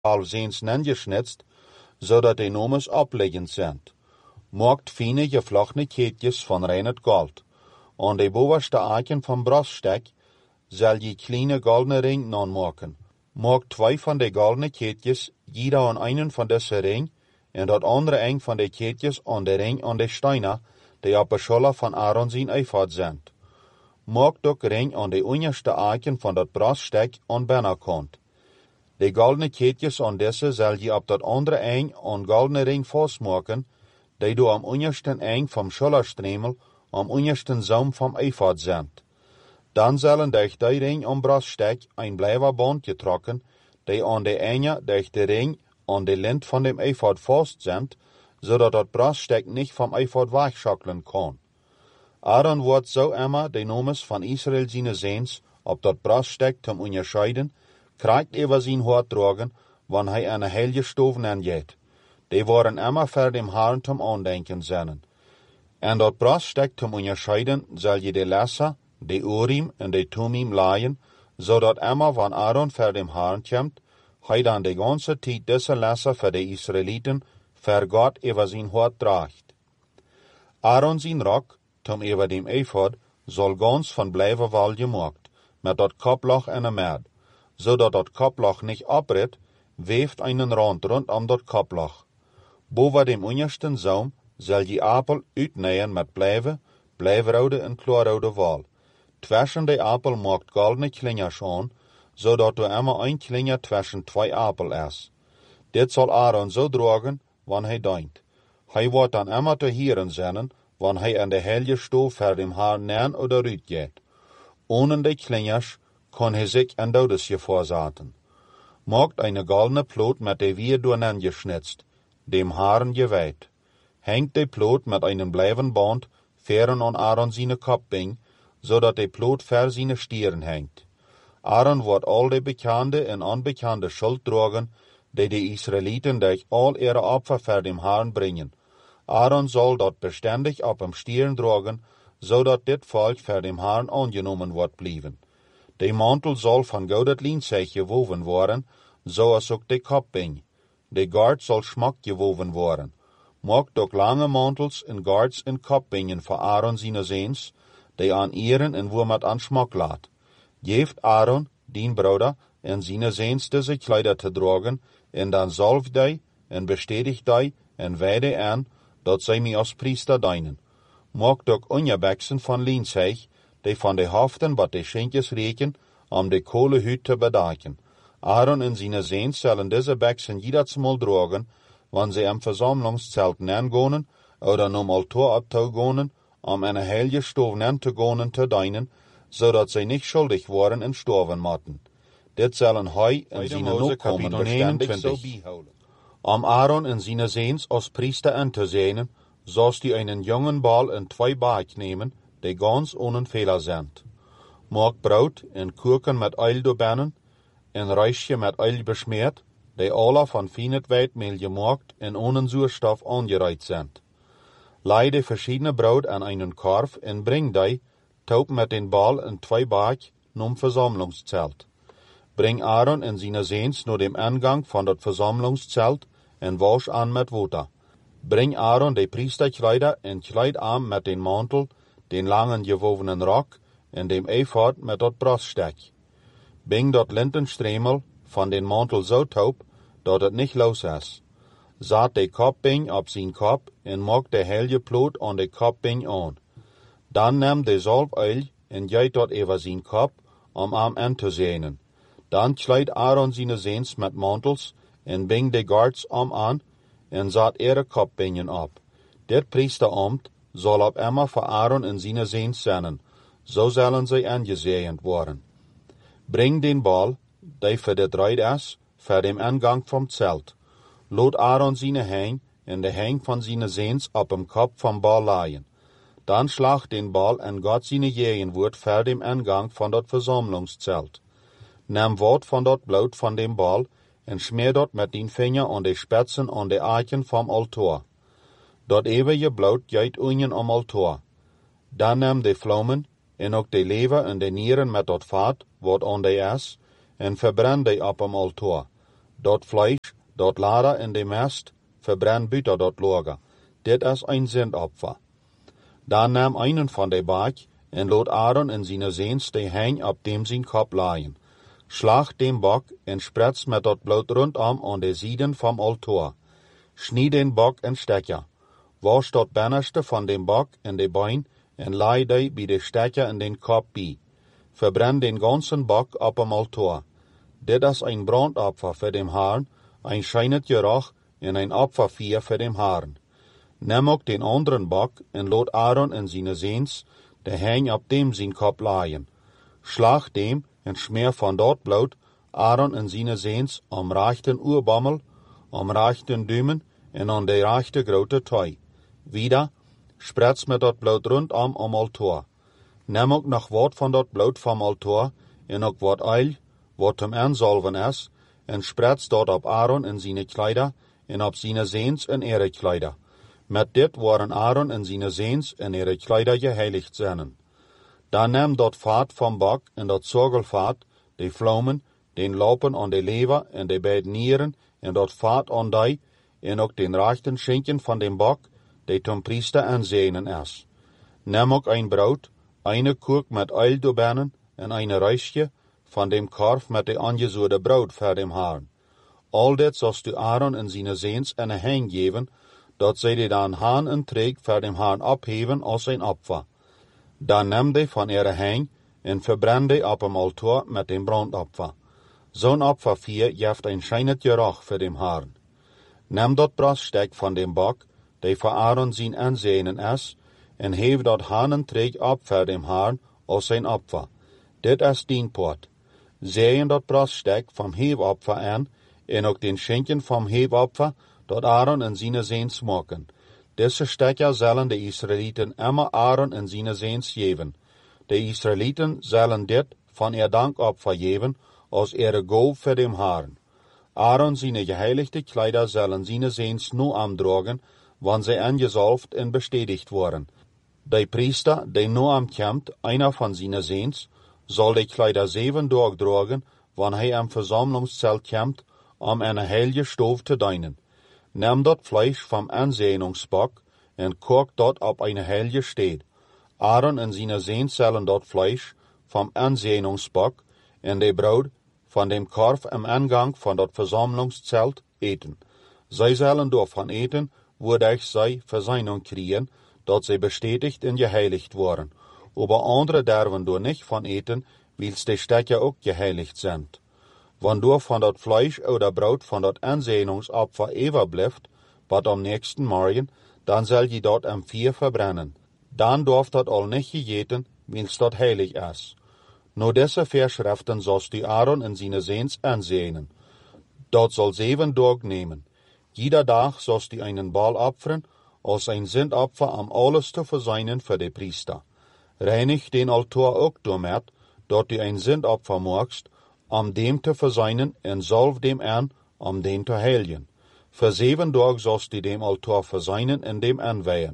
halfzeens neergeschnitst, zodat de nomes opleggend zijn. Maakt fine gevlochtene keetjes van rein goud. Aan de bovenste aken van broststek zal je kleine goldene ring maken. Maak 2 van de goldene keetjes, ieder aan een van deze ring, en dat andere eind van de keetjes aan de ring aan de steiner, die op de scholler van Aaron zijn eifad zijn. Maak ook ring aan de onderste aken van dat broststek aan binnenkant. De goldene keetjes aan deze zal je op dat andere eind aan goldene ring vastmaken, die door am onderste eind van schollerstremel am onderste zoom van eifad zijn. Dan zullen durch die ring am broststek een blijverband getrokken, die aan de ene durch de ring aan de lint van dem eifad vast zijn, zodat dat broststek niet van eifad wegschokkelen kan. Aaron wordt zo immer de nomes van Israël zijn zeens op dat broststek te onderscheiden, krijgt over zijn hoofd dragen, wanneer hij een heilige stof nenjeet. Die worden immer voor dem Herrn te aandenken zijn. En dat broststek te onderscheiden zal je de lesser, de Urim en de Tumim laaien, zodat immer van Aaron voor dem Herrn komt, hij dan de ganze tijd deze lesser voor de Israëlieten voor God over zijn hoofd draagt. Aaron zijn rok, tom over dem eifod, zal gans van blijverwal gemaakt, met dat koploch en een maat, zodat dat koploch niet oprit, weeft een rand rondom dat koploch. Boven dem onderste zoom zal je appel uitnemen met blijverrode en kloorrode wal. Tussen de appel maakt goldene klingers aan, zodat er immer een klinger tussen 2 appel is. Dit zal Aaron zo dragen, wanneer hij dient. Hij wordt dan immer te hieren zijn, wanneer hij aan de heilige stof voor dem Herrn neer of eruit gaat. Ohne de klingers kan hij zich een dodesgevaar zetten. Maakt een goldene ploot met de wier doornen geschnitst, dem Herrn gewijd. Hengt de ploot met een blijvenband veren aan Aaron zijn kopbing, zodat de ploot ver zijn stieren hangt. Aaron wordt al de bekende en onbekende schuld dragen, die de Israëlieten durch al ihre Opfer voor dem Herrn brengen. Aaron zal dat bestendig op hem stieren dragen, zodat dit volk voor dem Herrn aangenomen wordt blijven. De mantel zal van gouden linsech gewoven worden, zoals ook de kopbing. De gard zal smak gewoven worden. Maakt ook lange mantels en gards en kopbingen voor Aaron zijn zeens, die aan eren en woemet aan smak laat. Geeft Aaron, dien broeder, en zijn zeens deze kleider te dragen, en dan zalf die, en bestedigt die, en wijde aan, dat zij mij als priester dienen. Maakt ook onderbeksen van linsech, die van de hoofden wat de schenkjes reken, om de kolenhuid te bedaken. Aaron en zijn zeens zullen deze beksen jedersmaal dragen, wanneer ze am verzamelingszelt nengonen, oder nom altaar op te gonen, om een heilige stof nen te gonen te dienen, zodat zij niet schuldig worden en sterven moeten. Dit zullen hij en zijn nakomen bestendig zo bijhouden. Om Aaron en zijn zeens als priester aan te zijn, zal hij een jongen bal en 2 baak nemen, die gans ohne Fehler zijn. Maak brood en koeken met oil doorbannen, en rijstje met oil besmeerd, die alle van fijn wijdmeel gemaakt en ohne zuurstof aangereikt zijn. Lei de verschiedene brood aan een korf en breng die, taub met den bal en 2 baak, nom verzamelingszelt. Breng Aaron en zijn zeens naar dem aangang van dat verzamelingszelt en wasch aan met water. Breng Aaron de priesterkleider en kleid aan met den mantel, den langen gewovenen rok en dem ephod met dat broststek. Breng dat lintenstremel van den mantel zo taub, dat het niet los is. Zet de kopbing op zijn kop en maak de heilige ploot aan de kopbing aan. Dan neem de zalfolie en giet dat over zijn kop, om hem aan te zenen. Dan kleid Aaron zijn zeens met mantels en bing de gards om aan en zet ihre kopbingen op. Dit priesterambt zal op immer voor Aaron en zijn zeens zijn, zo zullen zij aangezegend worden. Breng den bal, die voor dit ruid is, voor dem aangang van het zelt. Laat Aaron zijn hang en de hang van zijn zeens op hem kop van bal laaien. Dan slag den bal en God zijn jegen wordt voor dem aangang van dat verzamelingszelt. Neem wat van dat bloed van dem bal en smeer dat met den vinger aan de spetsen aan de aken van altaar. Dat eeuwige bloed giet unien om altaar. Dan neem de vlammen en ook de lever en de nieren met dat vaat, wat aan de is, en verbrand die op hem altaar. dat Fleisch, dat Lada in de mest, verbrennt buiten dat lager. Dit is een zendopfer. Dan nam einen van de baak en loot Aaron en zijn zeens de heng op dem zijn kop laaien. Slag dem bok en sprets met dat bloed rondom aan de zijden van altaar. Snijd den bok in stekken. Was dat binnenste van den bok en de bein en laai die bij de stekker in den kop bij. Verbrenn den ganzen bok op een altaar. Dit is een brandopfer voor dem Herrn, een schijnend geruch en een opfervuur voor dem Herrn. Neem ook den anderen bok en laat Aaron en zijn zeens de heng op dem zijn kop laaien. Slag dem en smeer van dat bloed Aaron en zijn zeens om rechten oorbammel, om rechten duimen en aan de rechte grote toe. Wieder, sprets met dat bloed rondom om altaar. Neem ook nog wat van dat bloed van altaar en ook wat oil, wat hem aanzalven is, en sprets dat op Aaron en zijn kleider en op zijn zeens en ihre kleider. Met dit waren Aaron en zijn zeens en ihre kleider geheiligd zijn. Dan neem dat vaat van bok en dat zorgelvaat, de vlammen, den lopen aan de lever en de beide nieren en dat vaat aan die, en ook den rechten schenken van den bok, die tom priester aanzenen is. Neem ook een brood, een koek met oil doorbinnen en een reisje van dem korf met de aangezoerde brood voor dem Herrn. Al dit zoals du Aaron en zijn zeens en een heng geven, dat zij die dan haan en treeg voor dem Herrn opheven als een opfer. Dan neem die van ihre heng en verbrenn die op een altaar met dem brandopfer. Zo'n opfervuur geeft een schijnend geruch voor dem Herrn. Neem dat braststek van dem bok, die voor Aaron zijn aanzenen is, en heef dat haan en treeg op voor dem Herrn als een opfer. Dit is dien poort. Zeeën dat braststek van heefopfer aan, en ook den schenken van heefopfer, dat Aaron en zijn zeens maken. Deze stekker zullen de Israëlieten immer Aaron en zijn zeens geven. De Israëlieten zullen dit van dankopfer geven, als goof voor dem Herrn. Aaron zijn geheiligde kleider zullen zijn zeens nu aandragen, wanneer zij aangezalfd en bestedigd worden. De priester, die nu aankomt, einer van zijn zeens, zal de kleider 7 dagen dragen, wanneer hij am verzamelingszelt komt, om een heilige stof te dienen. Neem dat Fleisch van aanzeningsbok en kook dat op een heilige steed. Aaron en zijn zeens zullen dat Fleisch van aanzeningsbok en de brood van dem korf am aangang van dat verzamelingszelt eten. Zij zullen daarvan eten, waardoor zij verzijning krijgen, dat zij bestedigd en geheiligd worden. Aber andere derven door niet van eten, wils de stekker ook geheiligd zijn. Wanneer van dat Fleisch oder brood van dat aanzeningsopfer even blijft, wat am nächsten morgen, dan zal je dat am vuur verbrennen. Dan darf dat al niet gegeten, wils dat heilig is. No deze verschriften zoals die Aaron en zijn zeens aanzenen. Dat zal 7 dagen nemen. Jeder dag zoals die einen bal opferen, als een zendopfer om alles te verzuinen voor de priester. Reinig den altaar ook doormet, dat die een zendopfer maakst, om dem te verzuinen en zalf dem aan, om den te heiligen. Voor 7 dagen zoals die dem altaar verzuinen en dem aanwijden.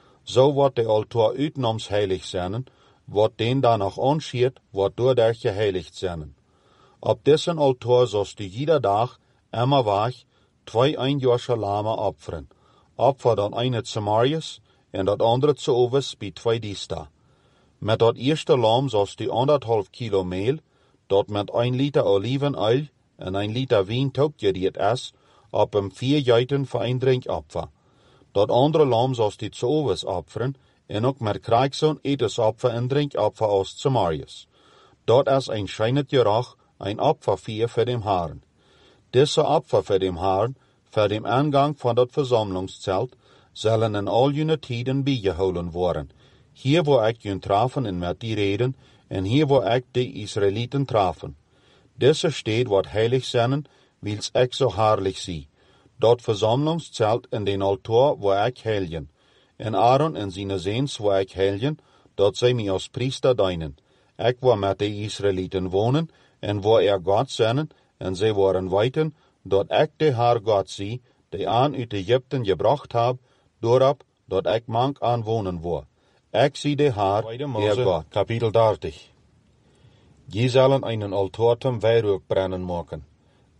Zo wordt de altaar uitnoms heilig zijn, wat den dan nog aanschiet, wordt doordat geheiligd zijn. Op dessen altaar zoals die ieder dag, immer waag, 2 eenjarige lamen opferen. Opfer dan een het Samarius en dat andere te overs bij 2 diesta. Met dat eerste lam zoals die 1,5 kilo meel, dat met 1 liter olivenolie en 1 liter wijn toepgediend is, op hem 4 geiten voor een drinkopfer. Dat andere lam zoals die te overs opferen, en ook met krijgzoon etensopfer en drinkopfer als Samarius. Dat is een schijnend geruch, een opfervuur voor dem Herrn. Deze opfer voor dem Herrn, voor dem aangang van dat verzamelingszelt, zullen in al jullie tijden bijgehouden worden. Hier waar ik jullie trafen en met die reden, en hier waar ik de Israëlieten trafen. Deze steed wordt heilig zijn, wils ik zo herrlich zie. Dat verzamelingszelt in den altaar waar ik heiligen. En Aaron en zijn zeens waar ik heiligen, dat zij mij als priester dienen. Ik waar met de Israëlieten wonen, en waar God zijn, en zij waren weten, dat ik de Heer God zie, die aan uit Egypten gebracht heb, doorop dat ik mank aan wonen word. Ik zie de Heer God. Kapitel 30. Je zullen einen altaar zum Wehrook brennen maken.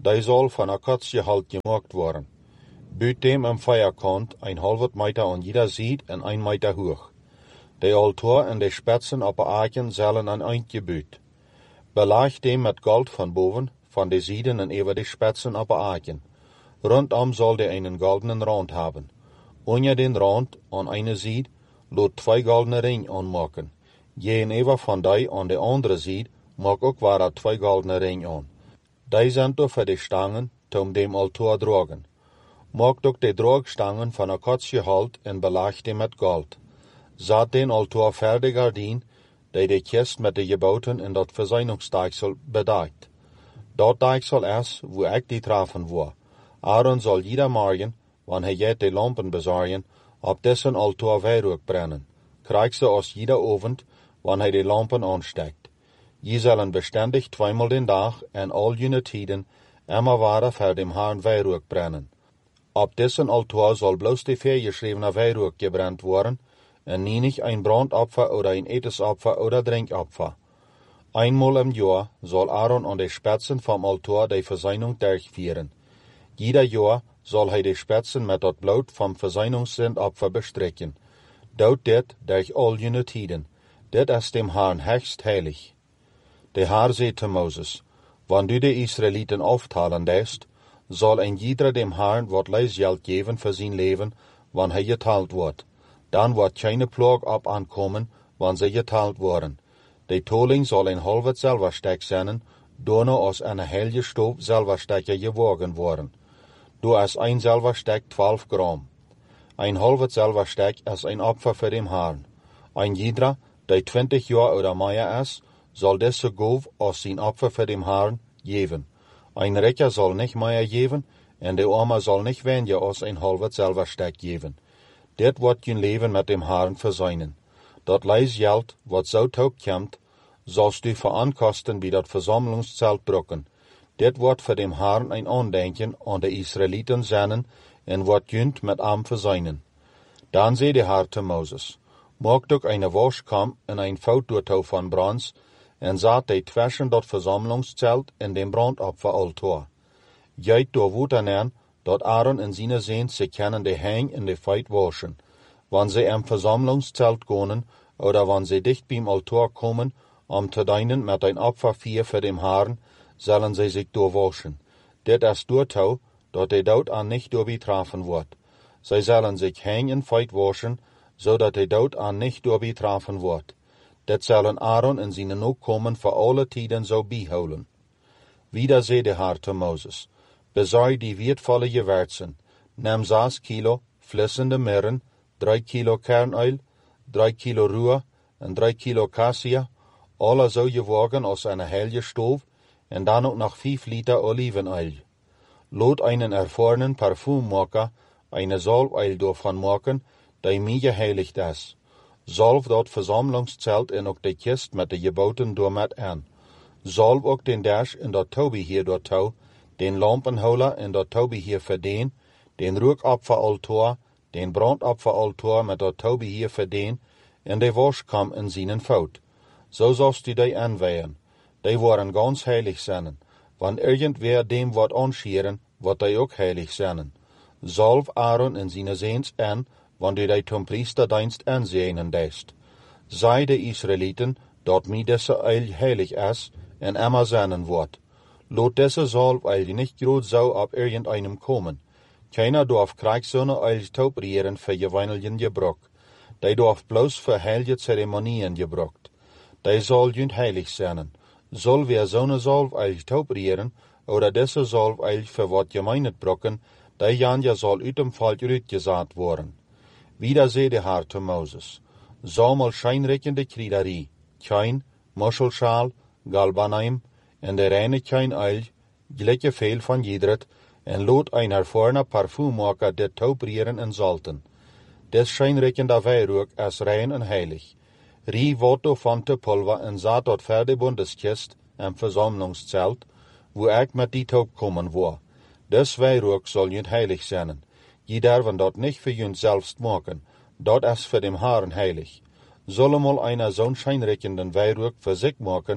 die soll von Akazia-Halt gemacht worden. Büt dem am Feierkant 1,5 Meter an jeder Seite und 1 Meter hoch. De Altar en de spetsen op de aken zullen aan eindgebüt. Belag dem met gold van boven, van de zijden en over de spetsen op de aken. Rondom zal de einen goldenen rand hebben. Onder den rand, aan eine zijde, laat 2 goldene ring aanmaken. Gegenüber van die aan de andere zijde, maak ook waar 2 goldene ring aan. Die zijn door voor de stangen, om dem Altar dragen. Maak ook de draagstangen van Akazia-Halt en belag dem met gold. Zat den Altar fertig ardien, die de kist met de geboten in dat verzuiningsdeiksel bedekt. Dat deiksel is, wo ik die trafen war. Aaron zal jeder morgen, wanneer hij jet de lampen bezorgen, op dessen Altar wierook brennen. Krijgt ze als jeder Abend, wanneer hij de lampen aansteckt. Je zullen beständig 2-mal den dag en al jene tiden immer ware voor dem Herrn wierook brennen. Op dessen Altar zal bloos de voorgeschriebene wierook gebrannt worden, en niet ein Brandopfer oder ein Etesopfer oder Trinkopfer. Einmal im Jahr soll Aaron an de Spitzen vom Altar die Versöhnung durchführen. Jeder Jahr soll hij de Spitzen mit dat Blut vom Versöhnungssündopfer bestrecken. Dout dit durch all jene Tiden. Dit is dem Herrn höchst heilig. Der Herr sagte Moses, wann du de Israeliten aufteilen lässt, soll ein jeder dem Herrn wat Leisgeld geben für sein Leben, wann hij geteilt wird. Dan wordt keine Plag op aankomen, wanneer ze geteilt worden. De tolling zal een halve zilverstek zijn, daarna als een hele stof zilverstekken gewogen worden. Du is een zilverstek 12 gram. Een halve zilverstek is een opfer voor dem Herrn. Een jeder, die 20 jaar oder meer is, zal deze goof als zijn opfer voor dem Herrn geven. Een rijker zal niet meer geven, en de arme zal niet weniger als een halve zilverstek geven. Dit wordt je leven met dem Herrn verzuinen. Dat leisgeld, wat zo taub komt, zalst du verankosten bij dat versammlungszelt drukken. Dit wordt voor dem Herrn een aandenken aan de Israëlieten zijn en wordt junt met am verzuinen. Dan zei de Herr te Moses, maak ook eine Waschkam en een foutdoortouw van brons en zat die zwischen dat versammlungszelt en dem brandopferaltar. Jeit door woeten aan, dat Aaron en zijn zoons ze kennen de hang in de feit waschen. Wanneer ze im Versammlungszelt gaan, oder wanneer ze dicht beim Altar komen, te dienen met een Opfervier voor dem Herrn, zullen ze zich doorwaschen. Dit is doortouw, dat de dood aan niet doorbetrafen wordt. Zij zullen zich hang in feit waschen, zodat de dood aan niet doorbetrafen wordt. Dit zullen Aaron en zijn nakomen voor alle tijden zo bijhouden. Wieder zei de Herr te Moses, bezorg die wertvolle Gewürzen. Neem 6 kilo flissende Mirren, 3 kilo Kernoil, 3 kilo Ruhr en 3 kilo Cassia, alle zo gewogen als een hele stoof, en dan ook nog 5 liter Olivenoil. Laat einen erfahrenen Parfummaker eine Salbeil davon maken, die mir geheiligt is. Salf dat Versammlungszelt en ook de kist met de geboten door met aan. Salf ook den Dash in dat Tobihier door touw, den Lampenholer in dat Tobihier verdien, den Rookopferaltar, den Brandopferaltar met dat Tobihier verdien, en de Waschkam in zijn fout. Zo zost du die aanweihen. Die worden ganz heilig zijn. Wanneer irgendwer dem wat aanschieren, wordt die ook heilig zijn. Salf Aaron en zijn zoons aan, wanneer du die zum Priesterdienst aanzien deest. Zij de Israëlieten, dat mij deze eil heilig is, en immer zijn wordt. Laat deze Salbeil nicht groot zo op irgendeinem komen. Keiner darf krijg zo'n eil taubrieren voor gewöhnlichen Gebrauch. Die darf bloos voor heilige Zeremonien gebruikt. Die soll junt heilig zijn. Soll wer zo'n Salbeil taubrieren, oder deze Salbeil für wat gemeinet brocken, die janja soll uit dem Volk uitgezaad worden. Wieder zei de Herr te Moses, sammel scheinreckende Kriederie, Kein, Muschelschal, Galbanaim, en de reine Kein-Eil, gelijke veel van jedret, en laat een ervaren parfummaker dit taubrieren en salten. Des scheinreckende wierook is rein en heilig. Rie wat van te pulver en zat dat verdebundeskist en versammlungszelt, wo ik met die taub komen war. Des wierook soll niet heilig zijn. Je derven dat niet voor jun selbst maken, dat is voor dem Herrn heilig. Soll mal einer zo'n scheinreckenden wierook für sich maken,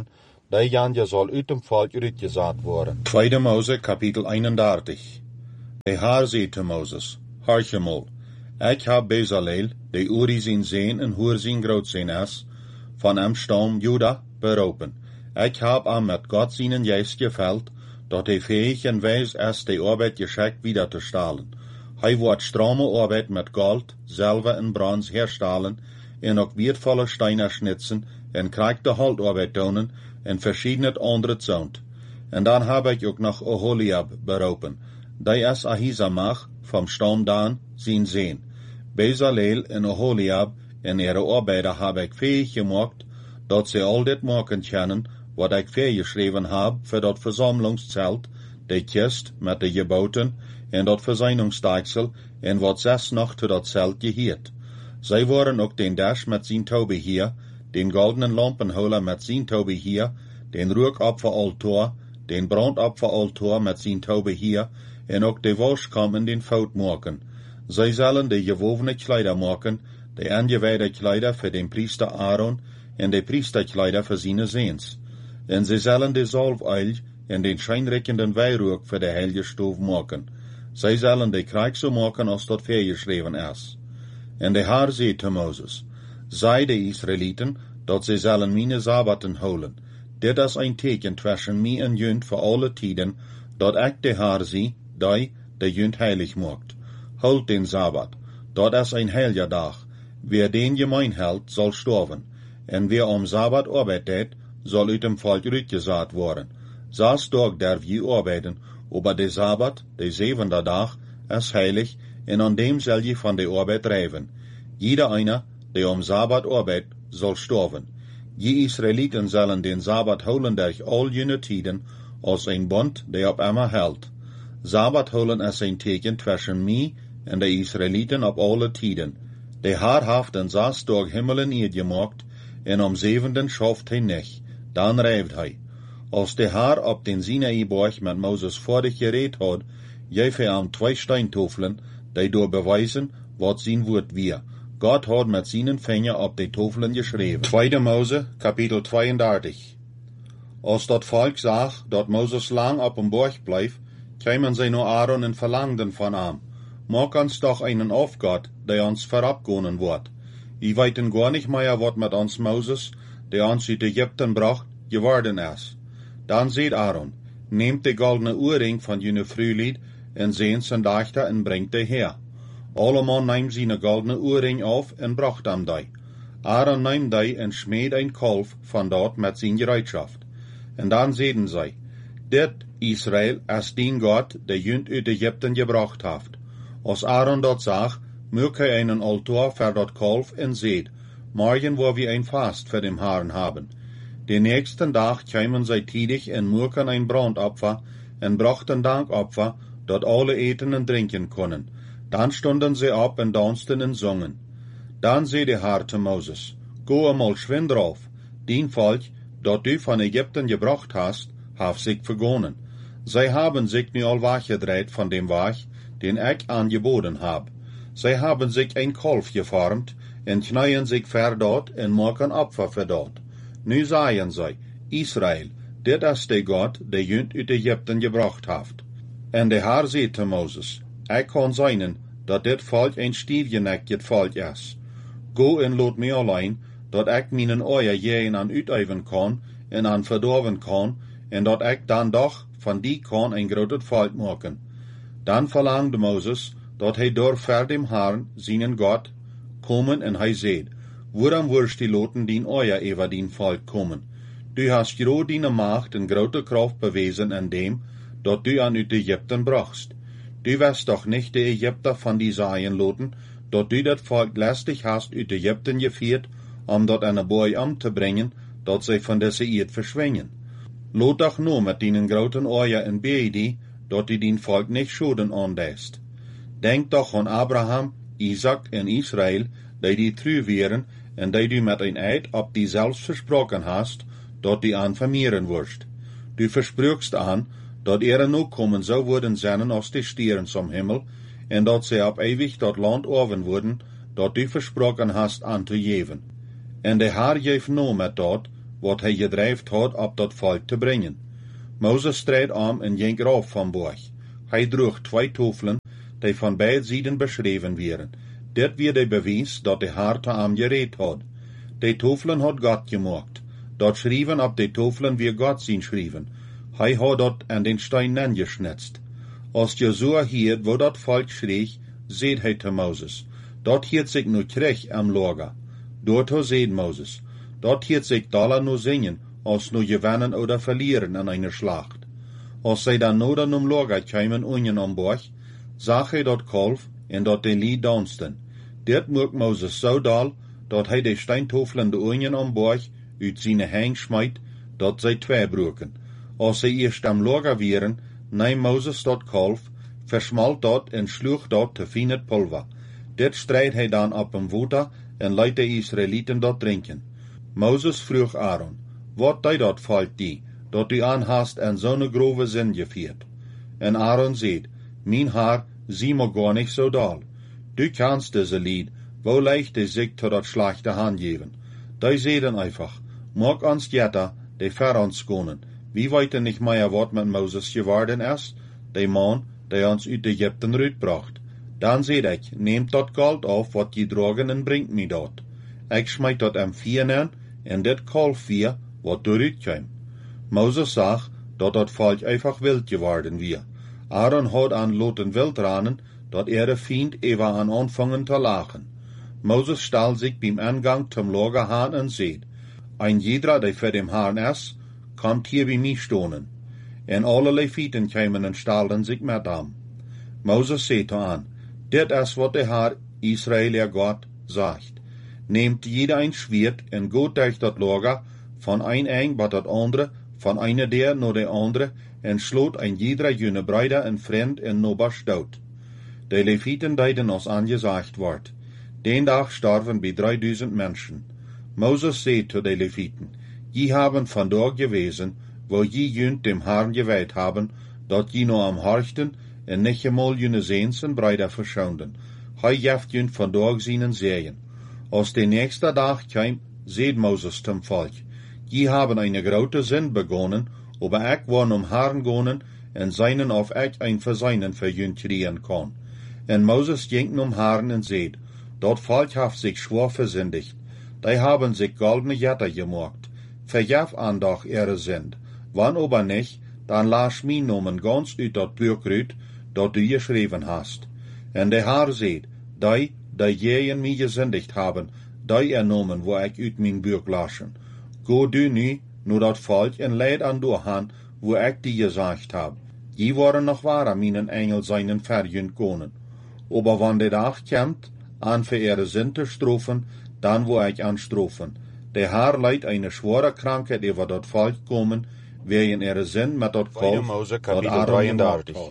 die janje zal uit dem volk uitgezaad worden. 2 Mose kapitel 31. De Haar zei te Moses, Harchemol, ik heb Bezaleel, de Uri zijn zeen en Hur zijn groot zijn is, van hem stam Juda beroepen. Ik heb hem met God zijn geest geveld, dat hij fähig en wijs is de arbeid geschikt wieder te stalen. Hij wordt strome arbeid met gold, zilver en brons herstellen, en ook wertvolle steiner schnitsen, en krijgt de holdarbeid tonen, en verschiedene andere zond. En dan heb ik ook nog Oholiab beroepen. Die is Ahisamach vom stam Dan zijn zeen. Bezaleel en Oholiab en ihre arbeider heb ik fähig gemaakt, dat ze al dit maken kunnen, wat ik voorgeschreven heb voor dat verzamelingszelt, de kist met de geboten en dat verzuiningsdeksel en wat 6 nog te dat zelt geheerd. Zij waren ook den dash met zijn tobeheer, den goldenen lampenholer met zijn tobeheer, den rookopferaltaar, den brandopferaltaar met zijn tobeheer en ook de waschkam in den fout maken. Zij zullen de gewovene kleider maken, de aangewijde kleider voor den priester Aaron en de priesterkleider voor zijn zeens. En zij zullen de zalfoil en den schijnrekkenden wijrook voor de heilige stof maken. Zij zullen de krijg zo maken als dat voorgeschreven is. En de Haar zei te Moses, zei de Israëlieten, dat zij zullen mijn sabbaten houden. Dit is een teken tussen mij en junt voor alle tijden, dat ik de Haar zie, die de junt heilig maakt. Houd den Sabbat, dat is een heilige dag. Wer den gemein hält, zal sterven. En wer am Sabbat arbeitet, zal uit dem volk uitgezaad worden. 6 Tage darf je arbeiten, aber de Sabbat, de 7e dag, is heilig, en an dem zal je van de arbeid drijven. Jeder einer, der am Sabbat arbeitet, zal sterven. Je Israëlieten zullen den Sabbat houden durch all jene tijden, als een bond, der op immer hält. Sabbat houden is een teken tussen mij en de Israëlieten op alle tijden. De Haar heeft den 6 Tage Himmel en Erde gemaakt, en am 7. schaft hij nicht, dan rijft hij. Als de Haar op den Sinai-berg met Moses voordig gereed had, geef hij hem 2 steintofelen, die door bewijzen wat zijn woord weer. God had met zijn vinger op de tofelen geschreven. 2 Mose, kapitel 32. Als dat volk zag dat Moses lang op een berg bleef, kwamen zij naar Aaron en verlangden van hem. Maak ons toch einen Aufgott, der ons verabgonen wordt. Wir weten gar nicht mehr, wat met ons Moses, der ons uit Ägypten bracht, geworden is. Dan zei Aaron, neemt de goldene oorring van jene vrouwlied en zeens en dachter en brengt de her. Alleman neemt zijn goldene oorring af en bracht hem die. Aaron neemt die en smeed een kalf van dort met zijn gereedschaft. En dan zeiden zij, dit Israël is dien God, der junt uit Ägypten gebracht heeft. Als Aaron dat zag, maak hij einen altaar voor dat kalf en zeid, morgen wo wir ein Fast für den Herrn haben. Den nächsten Tag kwamen zij tidig en maakten ein Brandopfer en brachten Dankopfer, dat alle eten en drinken konden. Dan stonden sie op en dansten en zongen. Dan zei de Herr te Moses, go einmal schwind drauf, dien volk, dat du van Ägypten gebracht hast, heeft zich vergonnen. Zij hebben zich nu al weggedreht van dem Weg, den ik aangeboden heb. Zij hebben zich een kalf gevormd, en knijden zich ver dat, en maken opfer voor dat. Nu zeiden zij, Israël, dit is de God, die junt uit Ägypten gebracht heeft. En de Herr zei te Moses, ik kan zijn, dat dit volk een stiefgenekket volk is. Go en laat mij alleen, dat ik mijn oor jeen aan uiteven kan, en aan verdorven kan, en dat ik dan doch van die kan een groot volk maken. Dan verlangde Moses, dat hij door ver dem Herrn, zijn God, komen en hij zei, waarom wirst die loten dien oor over dien volk komen? Du hast groot die macht en grote kracht bewezen en dem, dat du aan uit Ägypten brachtst. Du wist doch nicht de Ägypter van die Zaien loten, dat du dat volk lästig hast uit Ägypten geführt, dat an een boy am te brengen, dat zij van deze eerd verschwingen. Lot doch nur met dienen groten oor en bee die, dat die dien volk nicht schoden aandeest. Denk doch aan Abraham, Isaac en Israël, die true wären, en die du met een eid op die zelfs versproken hast, dat die aan vermeeren worst. Du versprookst aan, dat er ook komen zou worden zijn als de sterren zum Himmel, en dat zij op eeuwig dat land oven worden, dat du versproken hast aan te geven. En de Herr geeft no met dat, wat hij gedreven had op dat volk te brengen. Mozes streed om en ging rauf van borg. Hij droeg 2 tofelen, die van beide zijden beschreven werden. Dit weer de bewijs dat de Heer te hem gereed had. De tofelen had God gemaakt. Dat schreven op de tofelen weer God zien schreven. Hij had dat aan den steinen geschnitzt. Als Josua hierd, wo dat volk schreeg, zeed hij te Mozes. Dat hield zich nu terug am Lager. Dorto zeed Mozes. Dat hield zich daller nu zingen, als nu gewinnen oder verlieren an einer Schlacht. Als zij dan noden om Lager kwamen unjen am Borg, zag hij dat kalf en dat de lied dansten. Dit mocht Mozes zo dal, dat hij de steintofelen de unjen am Borg uit zijn hang smijt, dat zij 2 broken. Als zij eerst am Lager waren, neem Mozes dat kalf, versmalt dat en sloeg dat te fijn pulver. Dit strijd hij dan op een water en liet de Israëlieten dat drinken. Mozes vroeg Aaron, wat deed dat volk die, dat u aanhaast en zo'n grove zin gevierd? En Aaron zeid, mijn Heer, zie me gar niet zo dal. Du kannst deze lied, wo leicht de zich tot dat slechte hand geven. Die zeiden einfach, mag ons jetta, de ver ons konen. Wie weten niet meer wat met Mozes geworden is? De man, die ons uit Egypten uitbracht. Dan zei ik, neemt dat goud af wat je drogen en brengt me dat. Ik smijt dat am 4 aan, en dit kalf 4, wat eruit kwam. Mozes zag, dat volk einfach wild geworden weer. Aaron had aan loten wild ranen, dat de Feind even aan aanvangen te lachen. Mozes stal zich beim Eingang zum Lager aan en zeid, ein jeder, die voor dem Herrn is, komt hier bij mij stonen. En alle Levieten kwamen en stalden zich met hem. Mozes zei aan, dit is wat de Heer Israël God zegt. Neemt jeder ein Schwert en gaat durch dat Lager, van een eng tot dat andere, van eine der naar de andere, en sloot ein jeder jene Bruder en vriend en nobers dood. De Levieten deden als aangezegd wordt. Den dag starven bij 3000 mensen. Mozes zei zu de Levieten, je hebben vandaag gewezen, wo je junt dem Herrn gewijd hebben, dat je no am harchten en nicht eenmaal jene zeens en Bruder verschounden. Hij jeft junt vandaag zijn zeeën. Als de nächste dag kwam, zeid Mozes zum volk, je hebben eine grote zin begonnen, aber ik wou om Herrn gonen en seinen of ik ein Verseinen für junt kriegen kon. En Mozes ging om Herrn en zeid, dat volk heeft zich schwor versündigt. Die haben sich goldene Jetter gemacht. Verjaf aan doch ihre Sünd. Wann aber nicht, dann lass mich nomen ganz uit dat Buch uit, dat du geschrieben hast. En de Herr seht, die jeen mich gesündigt haben, die nomen, wo ich uit mein Buch laschen. Go du nu dat volk en leid an doorhan, wo ich die gesagt hab. Die waren noch wahrer meinen Engel seinen verjünd konen. Aber wann de Dag kommt, an für ihre Sünde strofen, dann wo ich an strofen. Der Herr leidt eine schwere Krankheit über dat Volk kommen, wegen ihre Sinn mit dat Kalf, dat Aaron gemacht hat.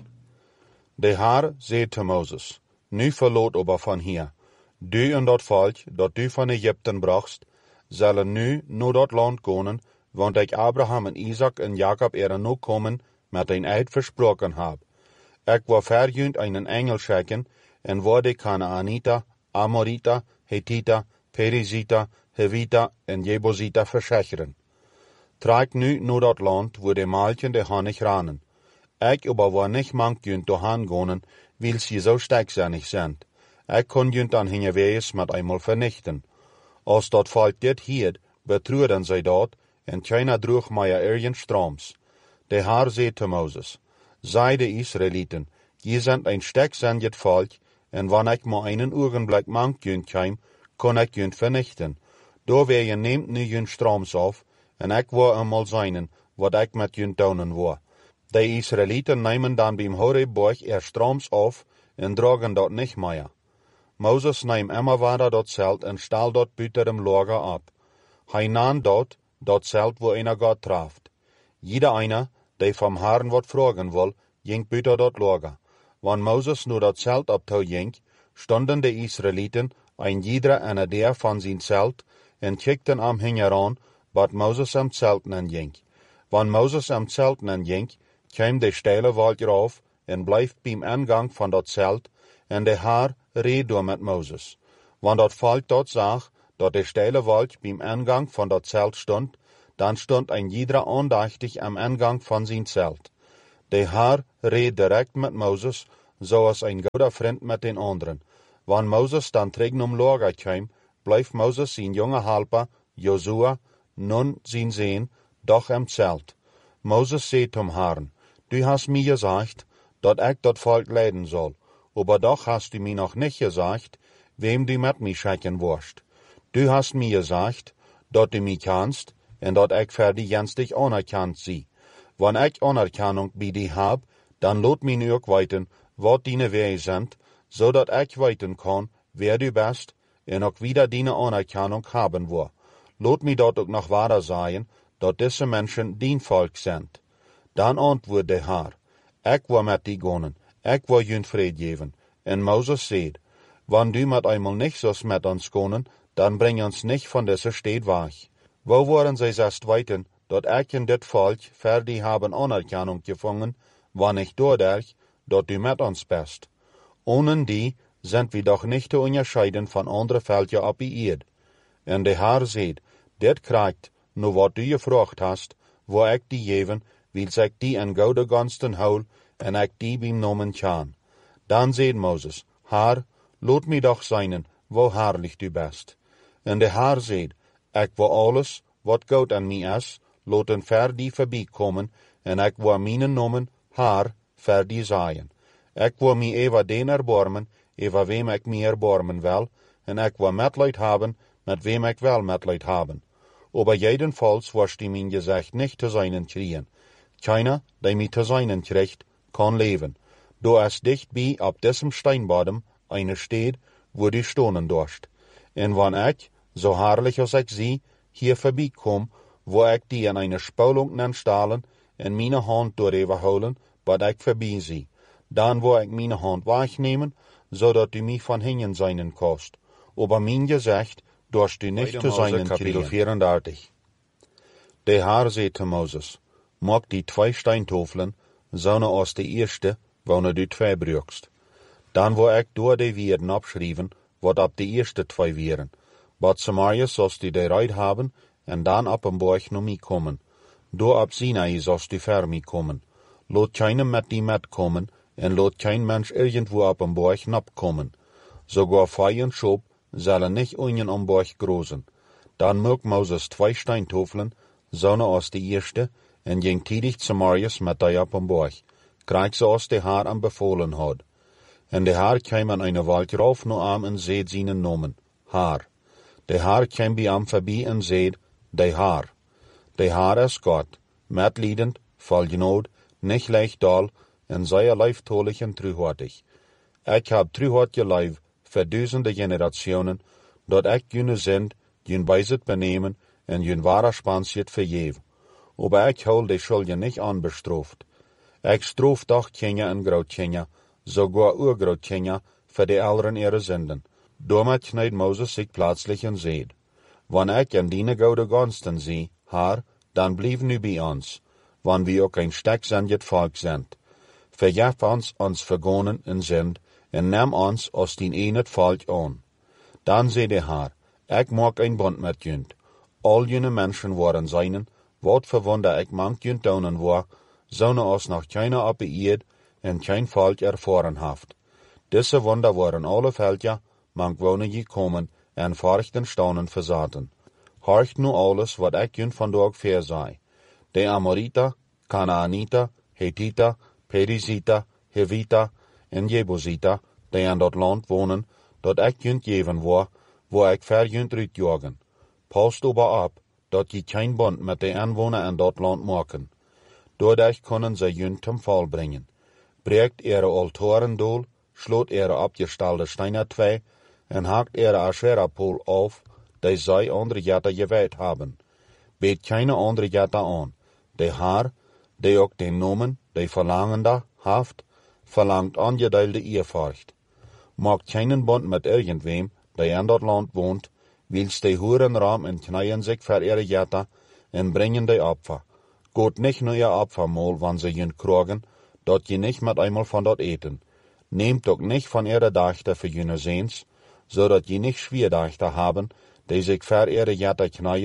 Der Herr zei zu Moses, nu verloot aber van hier. Du en dat volk, dat du van Egypten brachtst, zullen nu naar dat land komen, want ik Abraham en Isaac en Jacob er nu komen, met een eid versproken heb. Ik wil verjunt einen Engel schicken, en wil de Kanaanita, Amorita, Hethita, Perizita, Hevita en Jebusita verzekeren. Trek nu naar dat land, wo de Maalchen de Honig ranen. Ik aber wil niet mank junt doorheen gaan, weil sie so sterksinnig zijn. Ik kon junt dan hingewees met eenmaal vernichten. Als dat volk dit hield, betruiden zij dat, en keiner droeg meer ergens stroms. De Herr zei te Moses, sei de Israëlieten, je zijn een sterksinnig volk, en wanneer ik maar einen ogenblik mank junt kwam, kon ik junt vernichten. Door je neemt nu junt stroms af, en ik wil eenmaal zijn, wat ik met junt doen wil. De Israëlieten nemen dan beim Horebberg er stroms af, en dragen dat niet meer. Moses neemt immer weiter dat zelt en stal dat buiten dem Lager ab. Hij nahm dat zelt wo einer Gott traft. Jeder einer, der vom Herrn wat fragen will, ging buiten dat Lager. Wann Moses nu dat zelt abtau ging, stonden de Israëlieten ein jeder en der van zijn zelt en kikten am hingeran, wat Moses am zelten ging. Wann Moses am zelten ging, kwam de steile wald rauf en bleef beim Eingang van dat zelt, en de Herr reed door met Moses. Wann dat volk dat zag, dat de steile wald beim Eingang van dat zelt stond, dann stond ein jeder aandachtig am Eingang von zijn Zelt. De Heer reed direct met Moses, zoals een goede vriend met den anderen. Wanneer Moses dan terug naar Lager kwam, bleef Moses zijn jonge helper, Josua, nun zijn zeen, doch im Zelt. Moses zei zum Herrn, du hast mir gesagt, dat ik dat volk leiden soll, aber doch hast du mir noch nicht gesagt, wem du met mir schicken wirst. Du hast mir gesagt, dat du mich kannst, en dat ik voor die jenstig anerkannt zie. Wanneer ik anerkennung bij die heb, dan laat mij nu ook weten wat dine wegen zijn, zodat ik weten kan wer du bist en ook wieder dine anerkennung hebben wil. Laat mij dat ook nog verder zeggen, dat deze mensen dien volk zijn. Dan antwoordde de Heer, ik wil met die gaan, ik wil jullie vrede geven. En Moses zei, wanneer du met eenmaal niet zoals met ons gaan, dan breng ons niet van deze stad weg. Wo worden zij zelfs weten, dat ik en dit volk voor die hebben anerkennung gevangen, wanneer ik doordat dat du met ons bist. Ohne die zijn we doch niet te onderscheiden van andere volken op die aarde. En de Heer zei, dit krijgt, nu wat du gevraagd hast, wo ik die geven, wil ik die in gouden gunsten houden, en ik die bij nomen kan. Dan zei Moses, Heer, laat mij doch zijn, wo herrlich du bist. En de Heer zei, ik wil alles, wat goud aan mij is, laten ver die voorbij komen, en ik wil mijn nomen, Heer, ver die zijn. Ik wil mij even den erbarmen, even wem ik mij erbarmen wil, en ik wil medleid hebben, met wem ik wel medleid hebben. Aber jedenfalls wirst du mein Gesicht nicht zu seinen kriegen. Keiner, der mich zu seinen kriegt, kann leben. Du hast dicht bei auf diesem Steinbodem eine Stadt, wo du stonen durst. En wann ich, so herrlich als ich sie, hier vorbeikom, wo ich die in eine Spulung anstellen en meine Hand doorholen, wat ich vorbei zie. Dan wo ich meine Hand wegnemen, zodat du mich von hinten seinen kannst. Aber mein Gesicht dorst du nicht zu seinen Kapitel 34. De Heer zei te Moses, maak die 2 steintafelen, zouden als de eerste, wanneer du 2 brukst. Dan wil ik door de woorden opschrijven, wat op de eerste 2 wieren. Wat Samaria zoals du de eruit hebben, en dan op een borg naar mij komen. Door op Sinai zoals du ver mij komen. Laat keinem met die metkomen, en laat geen mens irgendwo op een borg napkomen. Sogar Fei en Schop zullen niet onjen om borg grozen. Dan maakt Moses 2 steintafelen, zouden als de eerste, en ging tidig Samarias met die op een borg. Krijg zoals de Heer hem bevolen had. En de Heer kwam aan een wolk rauf naar hem en zei zijn nomen, Heer. De Heer kwam bij hem voorbij en zei, de Heer. De Heer is God, medliedend, vol genade, niet lichtdal, en zeer lieftolig en truhartig. Ik heb truhart geleefd voor duizenden generationen, dat ik jullie zend, jullie bezit benemen en jullie ware spansiet vergeven. Aber ik hou de schulden niet aanbestraft. Ik stroof doch Kenia en Groot-Kenia, sogar Urgroot-Kenia, voor de ouderen ihre zenden. Daarmee knijdt Moses zich plaatselijk en zei, wanneer ik en die gouden gunsten zie, Heer, dan blijf nu bij ons, wanneer we ook een sterk zendet volk zijn. Vergeef ons vergonen en zend, en neem ons als die ene volk aan. Dan zei de Heer, ik maak een bond met jullie. Al jullie mensen worden zijn, wat voor wonder ik mank jullie tonen wil, zouden als nog keiner op de aarde en geen volk ervaren heeft. Deze wonder worden alle velden, mank wonen gekomen en vorchten staunen verzaten. Horcht nu alles wat ik jullie vandaag verzei. De Amorita, Canaanita, Hethita, Perizita, Hevita en Jebusita, die in dat land wonen, dat ik jullie geven wil, wo ik ver jullie uitjagen. Past aber op, dat je geen bond met de inwoner in dat land maken. Doordat kunnen ze jullie ten val brengen. Breekt ihre altaren doel, sloot ihre opgestelde steinen 2 en hakt ihre Asherah-pool auf, die zij andere jatten gewijd hebben. Beet keine andere jatten aan. De Heer, die ook den nomen, die verlangende heeft, verlangt ongedeelde eerfurcht. Maakt keinen bond met irgendwem, die in dat land woont, wils die hoeren raam en knijden zich voor ihre jatten en brengen die opfer. Gaat niet naar je opfermaal, wanneer ze jullie krijgen, dat je niet met eenmaal van dat eten. Neemt ook niet van ihre dachten voor jullie zeens, zodat je niet schwierdachten hebben, die zich voor ihre jatten knijden,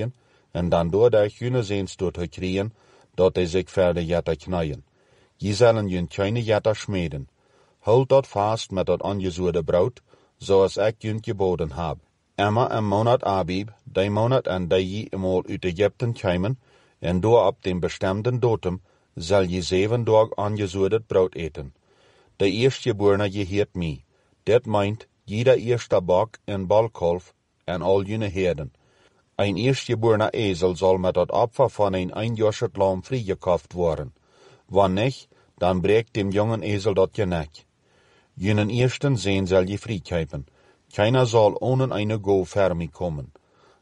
en dan doordat jullie zeens door te kriegen, dat hij zich verder jatta knijden. Je zullen jullie kleine jatta smeden. Houd dat vast met dat ongezoerde brood, zoals ik jullie geboden heb. Emma en maand Abib, die maand en die je eenmaal uit Egypten kwamen, en door op den bestemden datum zal je 7 dagen ongezoerd brood eten. De eerstgeborene je heet mij. Dit meint jeder eerste bok en balkalf en al jullie herden. Een eerstgeborene ezel zal met het opfer van een eenjarig lam vrijgekocht worden. Wanneer, dan breekt dem jongen ezel dat je nek. Jullie eersten zeen zal je vrijkopen. Keiner zal ohne eine go ver komen.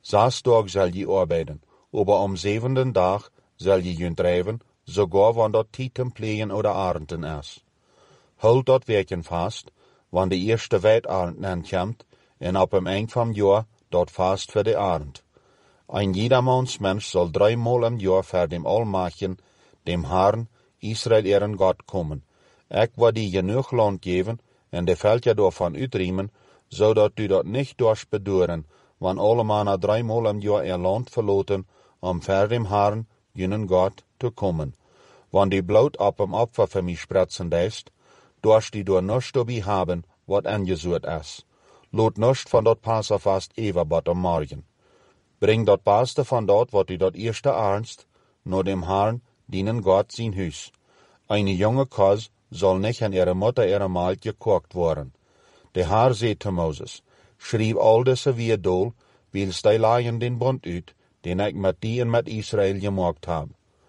6 dagen zal je arbeiden, aber am 7. dag zal je jullie drijven, sogar wanneer dat tieten plegen oder arenden is. Houd dat werken vast, wanneer de eerste weidarend aankomt, en op hem eind van jaar dat vast voor de arend. Een jedermans mens zal 3 maal im jaar voor dem Almachten, dem Herrn, Israël eren God komen. Ik wil die genoeg land geven, en de veldje daarvan uitriemen, zodat u dat niet dorst beduren, wanneer alle mannen 3 maal im jaar er land verlaten, om voor dem Herrn, jullie God, te komen. Wanneer die bloed op hem opfer voor mij spritsen deist, dorst die door niets erbij hebben, wat aangezoet is. Laat niets van dat Passafast even bot om morgen. Breng dat beste van dat wat u dat eerste ernst, naar dem Herrn, dienen God zijn huis. Een jonge kos zal niet aan ihre moeder ihre maal gekookt worden. De Heer zei te Mozes, schrijf al deze weer doel, wils die laaien den bond uit, den ik met die en met Israël gemaakt heb.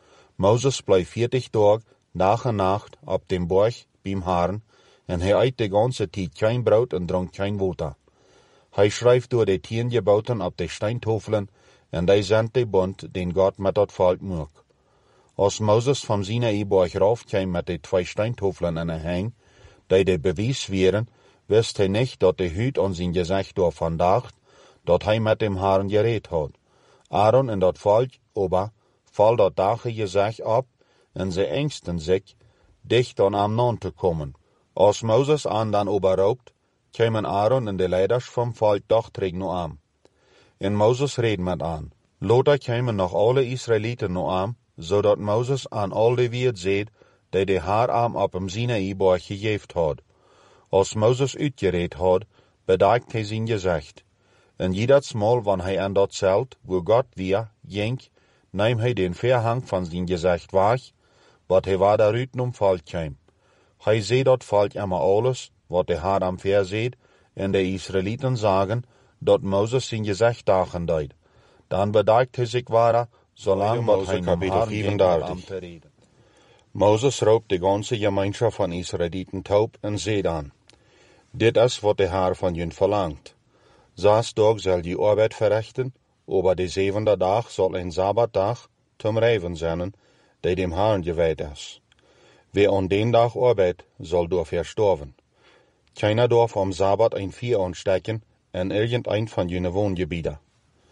Mozes bleef 40 dagen, dag en nacht, op dem berg, beim Herrn, en hij eet de ganze tijd geen brood en dronk geen water. Hij schreef door de 10 geboten op de steintafelen, en die zendt de bond, den God met dat volk maakt. Als Mozes van Sinaï-berg raufkwam met de 2 steintafelen en een hang, die de bewijs waren, wist hij niet dat de huid aan zijn gezicht daarvan dacht, dat hij met dem Herrn gereed had. Aaron en dat volk, aber, val dat dage gezicht op, en ze engsten zich, dicht aan hem aan te komen. Als Mozes aan dan oberroopt, kwamen Aaron en de leiders van volk doch terug naar hem. En Mozes reed met aan. Later kwamen nog alle Israëlieten naar hem, zodat Mozes aan al de wierd zei, die de Heer hem op hem Sinaï-berg gegeven had. Als Mozes uitgereed had, bedekt hij zijn gezicht. En jedersmaal wanneer hij aan dat zelt, waar God weer ging, nam hij den verhang van zijn gezicht weg, wat hij waar daaruit om volk kwam. Hij zei dat volk immer alles, wat de Heer hem verzeed, en de Israëlieten zagen, dat Mozes zijn gezicht dagen deed. Dan bedekt hij zich waar, zolang wat hij om Heer ging om te reden. Mozes roept de ganze gemeenschap van Israëlieten taub en zei aan, dit is wat de Heer van jullie verlangt. 6 dagen zal je arbeid verrichten, aber de 7e dag zal een Sabbatdag zum Reiven zijn, die dem Herrn gewijd is. Wie aan den dag arbeidt, zal door verstorven. Keiner darf am Sabbat een vier aansteken en irgendein van jullie woongebieden.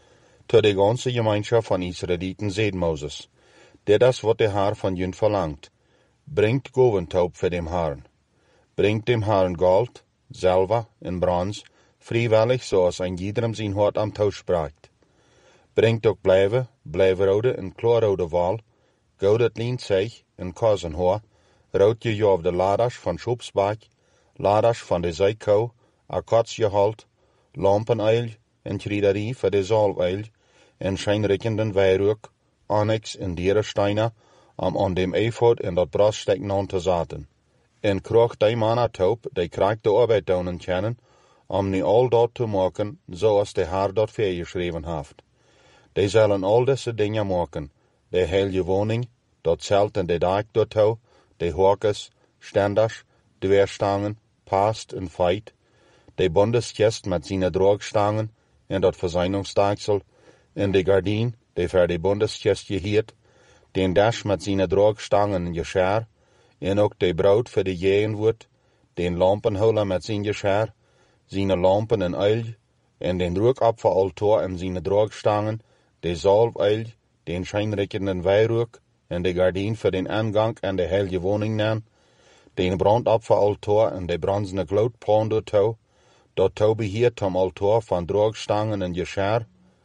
Tot de ganze gemeenschap van Israëlieten zei Mozes, dit is wat de Heer van jullie verlangt. Brengt goventaub voor dem Herrn. Brengt dem Herrn goud, zilver en brons, vrijwillig zoals een iedereen zijn hart am tausch bracht. Brengt ook blijverode en kloorrode wal, goudet lienzeeg en kozenhoor, roodje je op de laders van schopsbak, laders van de zijkou, akatsjeholt, lampeneil en kriederie voor de zalweil, en schijnrikkenden weirook, onyx en dierensteinen, om aan dem ephod en dat braststek aan te zaten. En kroeg die mannen taub, die krijgt de arbeid doen kennen, om nu al dat te maken, zoals de Heer dat voorgeschreven heeft. Die zullen al deze dingen maken, de heilige woning, dat zelt en de dak daartoe, de horkes, stenders, dweerstangen, past en feit, de bondeskist met zijn droogstangen en dat verzuiningsstaaksel, en de gardien, die voor de bondeskist gehiert, den dash met zijn droogstangen en gescher, en ook de brood voor de jeen wordt, den lampenholer met zijn gescher, zijn lampen en uil, en den rookopferaltaar en zijn droogstangen, de zalfuil, den schijnrikkenden weirook, en de gardien voor den aangang en de heilige woning nan, den brandopferaltaar en de bronzene gloedpan daartoe, dat toe beheert om altaar van droogstangen en gescher,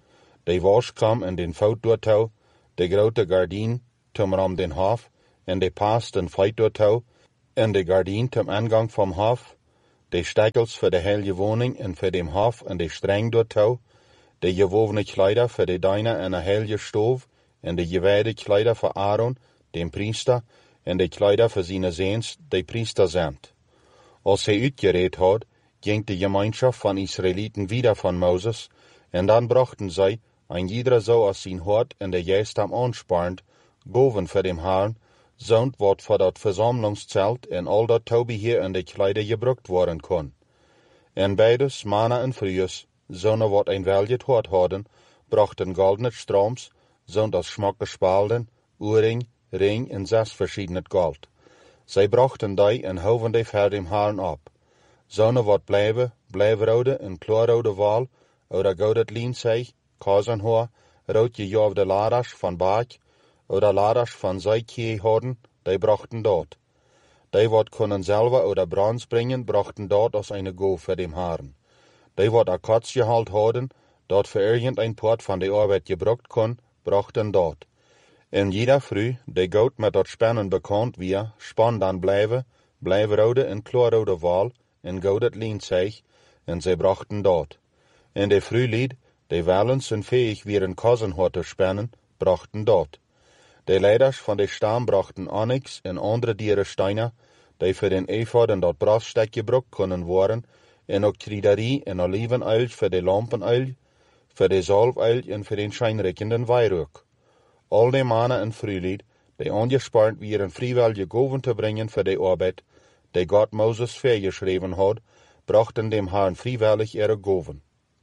de washkam en den foutdoortouw, de grote gardien tumrom den hof, en de paas den feitdoortouw, en de gardien tum aangang vom hof, de stekkels voor de heilige woning en voor dem hof en de strengdoortouw, de gewovene kleider voor de diener en de heilige stoof, en de gewijde kleider voor Aaron, den priester, en de kleider voor zijn zoons, de priester zijn. Als hij uitgereed had, ging de gemeenschap van Israëlieten wieder van Mozes, en dan brachten zij, een ieder zo als zijn hart en de geest hem aansparend, goven voor dem Herrn, zond wat voor dat verzamelingszelt en al dat toebeheer en de kleider gebruikt worden kon. En beides, manna en vrues, zonen wat een weljet hart hadden, brachten goldene strooms, zond als schmakke spaalden, oorring, ring en 6 verschiedene gold. Zij brachten die en hoven die voor dem Herrn op. Zonen wat blijven rode en kloorrode wal, oder gouden lienzeeg, kazenhoor, rood gejoofde lada's van baak, oder lada's van zijkie hadden, die brachten dat. Die wat kunnen zilver oder brons brengen, brachten dat als een goof voor dem Herrn. Die wat akatiehout hadden, dat voor irgendein poort van de arbeid gebruikt kon, brachten dat. En jeder früh, die goud met dat spannen bekend wie, span dan blijvenrode en kloorrode wal, en goudet lienzeeg, en zij brachten dat. En de frühlied, die wellens en fähig wieren kazenhoor te spannen, brachten dat. De leiders van de stam brachten onyx en andere dieren steinen, die voor den ephod en dat brasstek gebruikt kunnen worden, en ook triderie en olivenöl voor de lampenöl, voor de zalföl en voor den schijnrikkenden wijrook. Al de mannen en frühlied, die aangespaard wieren vrijwillige goven te brengen voor de arbeid, die God Mozes vergeschreven had, brachten dem Herrn vrijwillig ihre goven.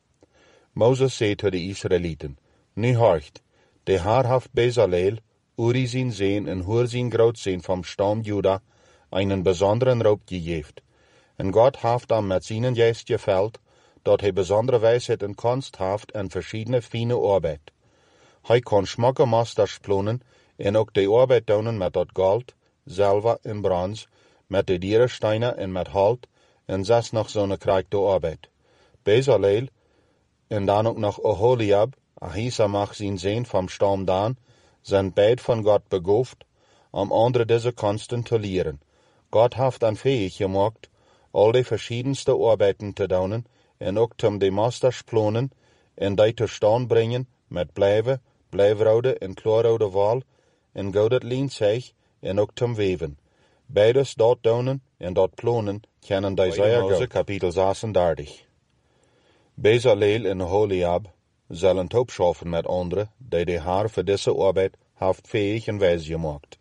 Mozes zei tot de Israëlieten, nu hoort, de Herr heeft Bezaleel, Uri zijn zoon en Hur zijn grootzoon van stam Juda, einen besonderen roep gegeven. En God heeft hem met zijn geest gevuld, dat hij bijzondere wijsheid en kunst heeft en verschillende fijne arbeid. Hij kon smakke masters plonen en ook de arbeid doen met dat goud, zilver en brons, met de dierensteinen en met hout, en 6 nog zo'n krijgt de arbeid. Bezaleel, en dan ook nog Oholiab, Ahisamach zijn zoon van stam Dan, zijn beid van God begoofd, om andere deze kunsten te leren. God heeft hen fähig gemaakt, al de verschiedenste arbeiden te doen, en ook om de masters plonen, en die te staan brengen, met blijvenrode en kloorrode wal, en goudet lienzeeg, en ook te weven. Beides dat doen en dat plonen, kennen die zeer goed. Kapitel 36. Bezaleel en Oholiab zullen opschaffen met anderen, die de Heer voor deze arbeid heeft fähig en wijs gemaakt.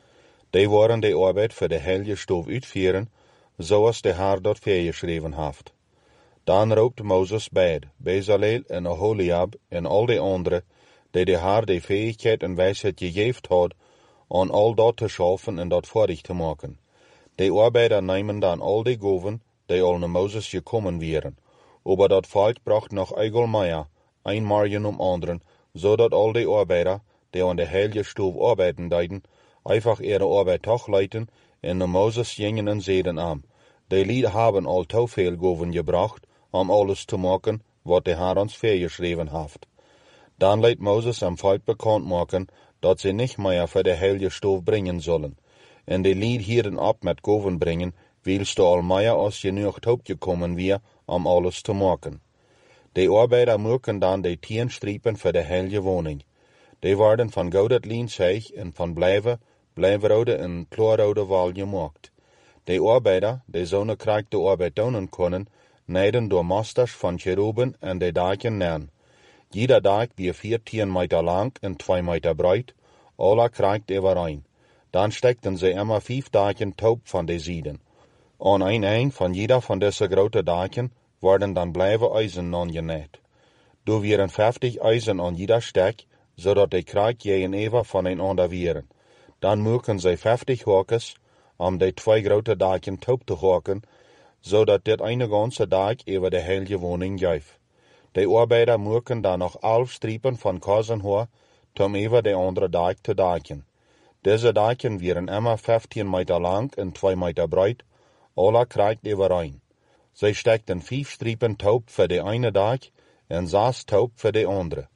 Die worden de arbeid voor de heilige stoof uitvoeren, zoals de Heer dat vergeschreven heeft. Dan roept Mozes beid, Bezaleel en Oholiab en al de anderen, die de Heer de fähigheid en wijsheid gegeven had, om al dat te schaffen en dat voordig te maken. De arbeider nemen dan al de goven, die al naar Mozes gekomen waren, aber dat volk bracht nog eigel meer, een margen om anderen, zodat al de arbeider, die aan de heilige stoof arbeiden deden, einfach ihre arbeid toch leiten en naar Mozes gingen en zeiden aan. De lied hebben al te veel goven gebracht, om alles te maken, wat de Heer ons vergeschreven heeft. Dan leidt Mozes am volk bekend maken, dat ze niet meer voor de heilige stoof brengen zullen. En de lied hielden op met goven brengen, wilst du al meer als genoeg opgekomen weer, om alles te maken. De arbeider maken dan de 10 striepen voor de heilige woning. Die worden van goudet lienzeeg en van blijvenrode en kloorrode wal gemaakt. De arbeider, die zo'n krijgt de arbeid doen kunnen, neiden door masters van cheruben en de daken neer. Jeder dak die 14 meter lang en 2 meter breed, alle krijgt overeen. Dan stekten ze immer 5 daken top van de zijden. Aan een eind van jeder van deze grote daken worden dan blijven eisen aangenaaid. Er waren 50 eisen aan jeder stek, zodat de krijg tegenover van een ander waren. Dan maken zij 50 hakens, om de 2 grote daken top te haken, zodat dit een ganse dag over de heilige woning geeft. De arbeider maken dan nog 11 striepen van kazenhoor, om over de andere dag te daken. Deze daken waren immer 15 meter lang en 2 meter breed, alle krijgt overeen. Zij stekten 5 striepen touw voor de ene dag en 6 touw voor de andere.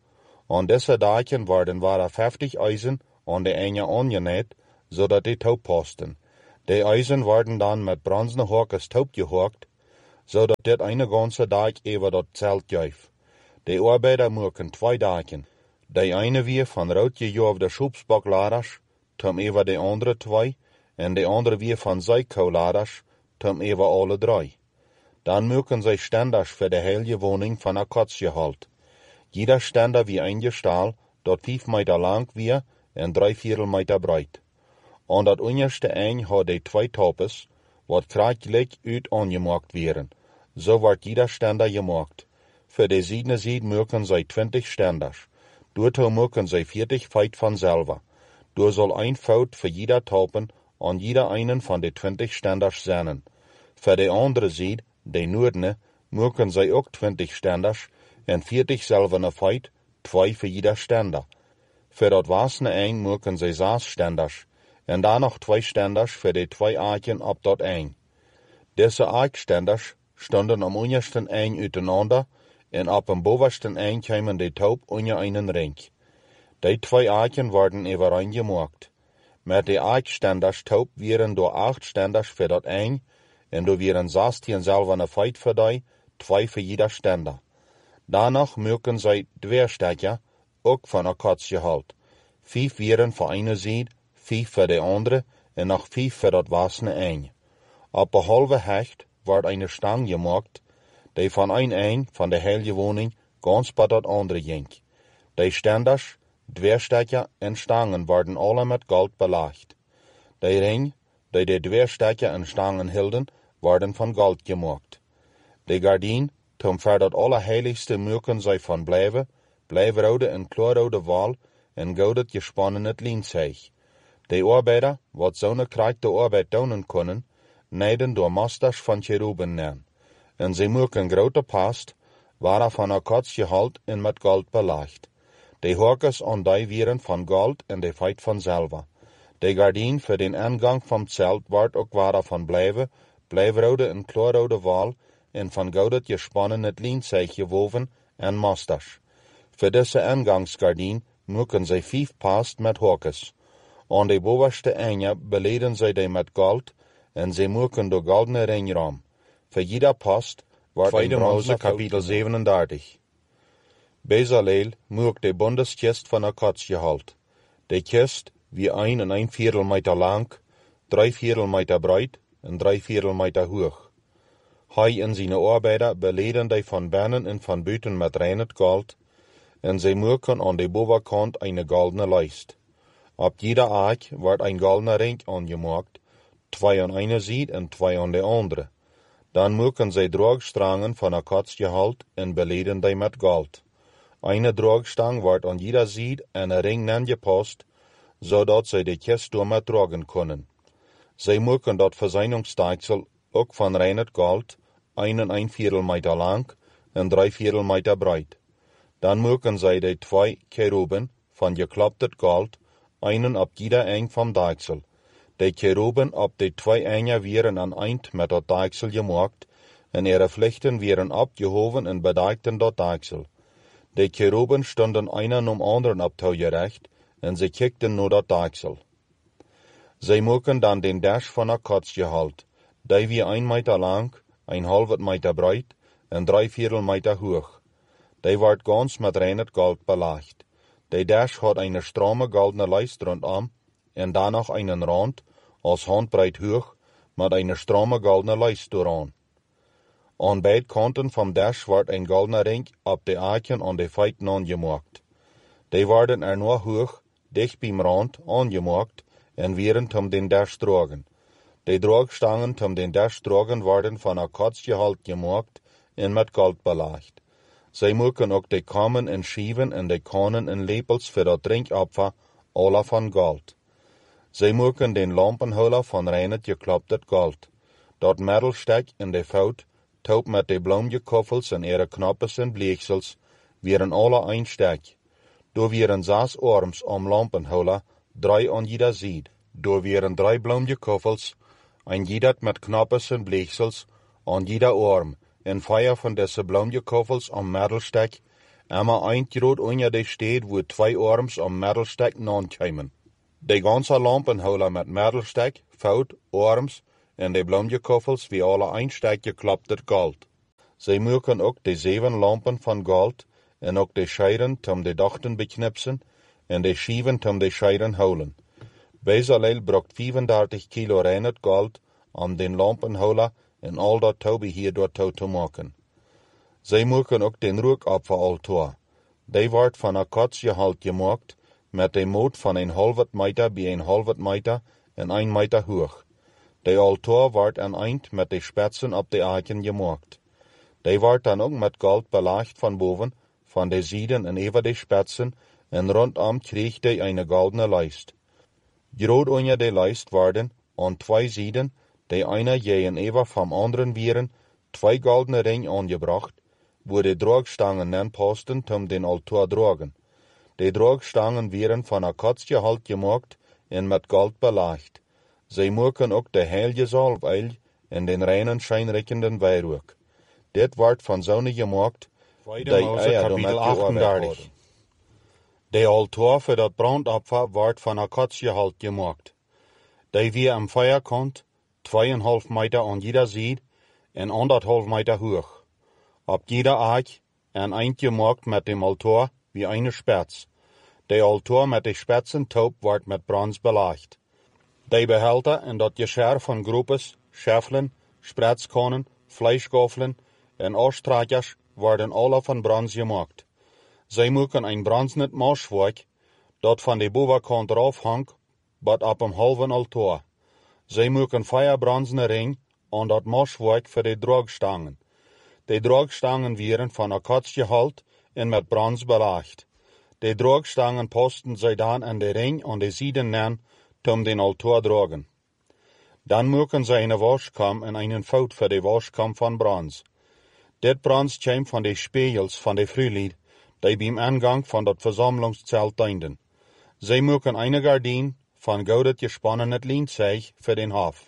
Aan deze daken waren 50 eisen aan de ene aangenaaid, zodat die touw pasten. De eisen werden dan met bronzene horkers taupgehokt, zodat dit een ganse dag over dat zelt juif. De arbeider moeken 2 daken. De ene weer van rood gejoofde soepspokladers, tom over de andere 2, en de andere weer van zijkouladers, tom over alle 3. Dan moeken zij standers voor de hele woning van akkatsgeholt. Jeder stander wie een gestal, dat 5 meter lang weer en 3/4 meter breed. Aan dat onderste eind had de 2 topes, wat krachtelijk uit aangemaakt werden. Zo wordt jeder stander gemaakt. Voor de zijde moeken zij 20 standers. Doortoe moeken zij 40 feit vanzelf. Door zal een fout voor jeder topen aan jeder einen van de 20 standers zijn. Voor de andere zijde, de noordene, moeken zij ook 20 standers en 40 zelfene feit, 2 voor jeder stander. Voor dat wasene eind moeken zij 6 standers, en dan nog 2 standers voor de 2 aken op dat eind. Deze aakstanders stonden am ondersten eind uiteinander, en op een bovensten eind kwamen de touw onder een ring. Die 2 aken worden overeen gemaakt. Met de aakstanders touw werden door 8 standers voor dat eind, en door werden 16 zelfene feit voor die, 2 voor jeder stander. Daarna moeken zij dweerstekken, ook van akkatsgeholt. 5 werden voor ene zijde, 5 voor de andere, en nog 5 voor dat wasene eind. Op een halve hecht wordt een stang gemaakt, die van een eind van de hele woning gans bij dat andere ging. De standers, dweerstekken en stangen worden alle met goud belegd. De ring, die de dweerstekken en stangen hielden, worden van goud gemaakt. De gardien, tom voor dat allerheiligste moeken zij van blijvrode en kleurrode wal en goudet gespannen het lienzeeg. De arbeider, wat zo'n kracht de arbeid doen kunnen, neiden door masters van cheruben neer. En zij moeken grote past, waren van akkatsgeholt en met goud belegd. De horkers aan die wieren van goud en de feit vanzelf. De gardien voor den ingang van het zelt wordt ook waren van blijvrode en kleurrode wal en van goudet gespannen het lienzeeg gewoven en masters. Voor deze ingangsgardien moeken zij 5 past met horkers. Aan de bovenste eind beleden zij die met goud en zij moeken de goldene ringraam. Voor jeder past wordt Tweede een Mose kapitel 37. Bezaleel moek de bondeskist van akkatsgeholt. De kist wie 1 1/4 meter lang, 3/4 meter breed en 3/4 meter hoog. Hij en zijn arbeider beleden die van binnen en van buiten met rein goud, en zij moeken aan de bovenkant een goldene lijst. Op jeder aak wordt een goldene ring aangemaakt, 2 aan ene zijde en 2 aan de andere. Dan moeken zij droogstrangen van akkatsgeholt en beleden die met goud. Eine droogstang wordt aan jeder zijde en een ring aangepast, zodat zij de kist door met drogen kunnen. Zij moeken dat verzoeningsdeksel ook van rein goud, 1 1/4 meter lang en 3/4 meter breed. Dan moeken zij de 2 keruben van geklopte goud, einen op jeder eind van deksel. De keruben op de 2 einden werden aan eind met dat deksel gemaakt, en ihre vlechten werden opgehoven en bedekten dat deksel. De keruben stonden einer om anderen op touw gerecht, en ze kikten naar dat deksel. Zij moeken dan den dash van akkatsgeholt, die wie 1 meter lang, 1/2 meter breed en 3/4 meter hoog. Die wordt gans met rein goud belegd. De dash had een strome goldene lijst rondom, en dan nog een rand, als handbreed hoog, met een strome goldene lijst dooraan. Aan beide kanten van dash wordt een goldene ring op de aken aan de feiten aangemaakt. Die worden er nog hoog, dicht bij rand, aangemaakt, en werden om den dash drogen. De droogstangen om den dash drogen worden van akkatsgeholt gemaakt en met goud belegd. Zij moeken ook de kammen en schieven en de kannen en lepels voor dat drinkopfer, alle van goud. Zij moeken den lampenholer van rein geklopte goud. Dat middelstek en de fout, touw met de bloemgekoffels en ihre knoppes en bleeksels, werden alle een stek. Door werden 6 arms om lampenholer, 3 aan jeder zijde. Door werden 3 bloemgekoffels, een jeder met knoppes en bleeksels, aan jeder arm, en 4 van deze bloemgekoffels om middelstek, Amma eind groot onder de steed wo 2 orms om medelstek non-keimen. De ganse lampenhola met medelstek, fout, orms en de blomjekoffels wie alle een stekje klopter gold. Zij maken ook de 7 lampen van gold en ook de scheiren om de dachten beknipsen en de schieven om de scheiren holen. Bezaleel bracht 35 kilo reinerd gold om den lampenhola en al dat toebeheer daartoe te maken. Zij maken ook den rookopferaltaar. Die wordt van acaciahout gemaakt met de moot van 1,5 meter bij 1,5 meter en 1 meter hoog. De altaar wordt aan eind met de spetsen op de aken gemaakt. Die wordt dan ook met goud belegd van boven, van de zijden en over de spetsen, en rondom kreeg hij een goldene lijst. Groot onder de lijst worden, aan 2 zijden, de ene jeenover van anderen wieren, 2 goldene ringen aangebracht, wo de draagstangen nen pasten om den altaar dragen. De draagstangen wieren van acaciahout gemaakt en met goud belegd. Zij maken ook de heilige zalfolie en den reinen schijnrikkenden wierook. Dit wordt van zonen gemaakt, kapitel 38. De altaar voor dat brandoffer wordt van acaciahout gemaakt. Die wie am vuurkant 2,5 meter aan jeder zijde en 1,5 meter hoog. Op jeder aak een eind gemaakt met dem altaar wie eine spets. De altaar met de spetsen top wordt met brons belegd. De behelter en dat gescher van groepes, scheffelen, spretskonnen, vleesgoffelen en oostrakers worden alle van brons gemaakt. Zij maken een bronzen maaswerk dat van de bovenkant eraf hangt, bat op een halve altaar. Zij maken 4 bronzen ring aan dat maaswerk voor de draagstangen. De draagstangen wieren van acaciahout en met brons belegd. De draagstangen posten zij dan aan de ring aan de zijden nen om den altaar dragen. Dan maken zij een waskam en een fout voor de waskam van brons. Dit brons komt van de spiegels van de vrijlied, die bij aangang van dat verzamelingszelt dienden. Zij maken een gardijn van goudet gespannen het lienzeeg voor den hof.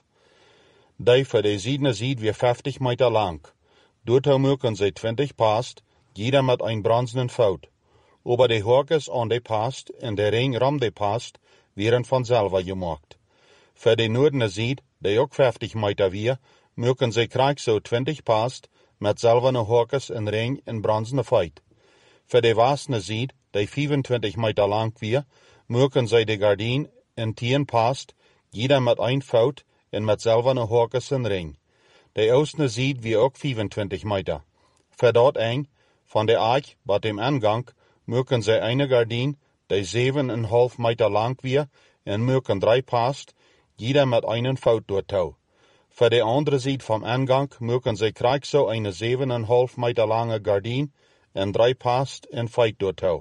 Die voor de zijden ziet weer 50 meter lang. Daartoe maken zij 20 past, jeder met een bronzenen fout. Over de horkes aan de past en de ring ram de past wieren vanzelf gemaakt. Voor de noordene zijde, die ook 50 meter weer, maken zij krijg zo 20 past met zilverne horkes en ring en bronzene feit. Voor de westene zijde, die 25 meter lang weer, maken zij de gardijn en 10 past, jeder met 1 fout en met zilverne horkes en ring. De oostene zijde weer ook 25 meter. Voor dat eng, van de aak bij dem aangang, maken zij een gardijn die 7,5 meter lang weer en maken 3 past, jeder met 1 fout doortoe. Voor de andere zijde van aangang maken zij krijg zo een 7,5 meter lange gardijn en 3 past en feit doortoe.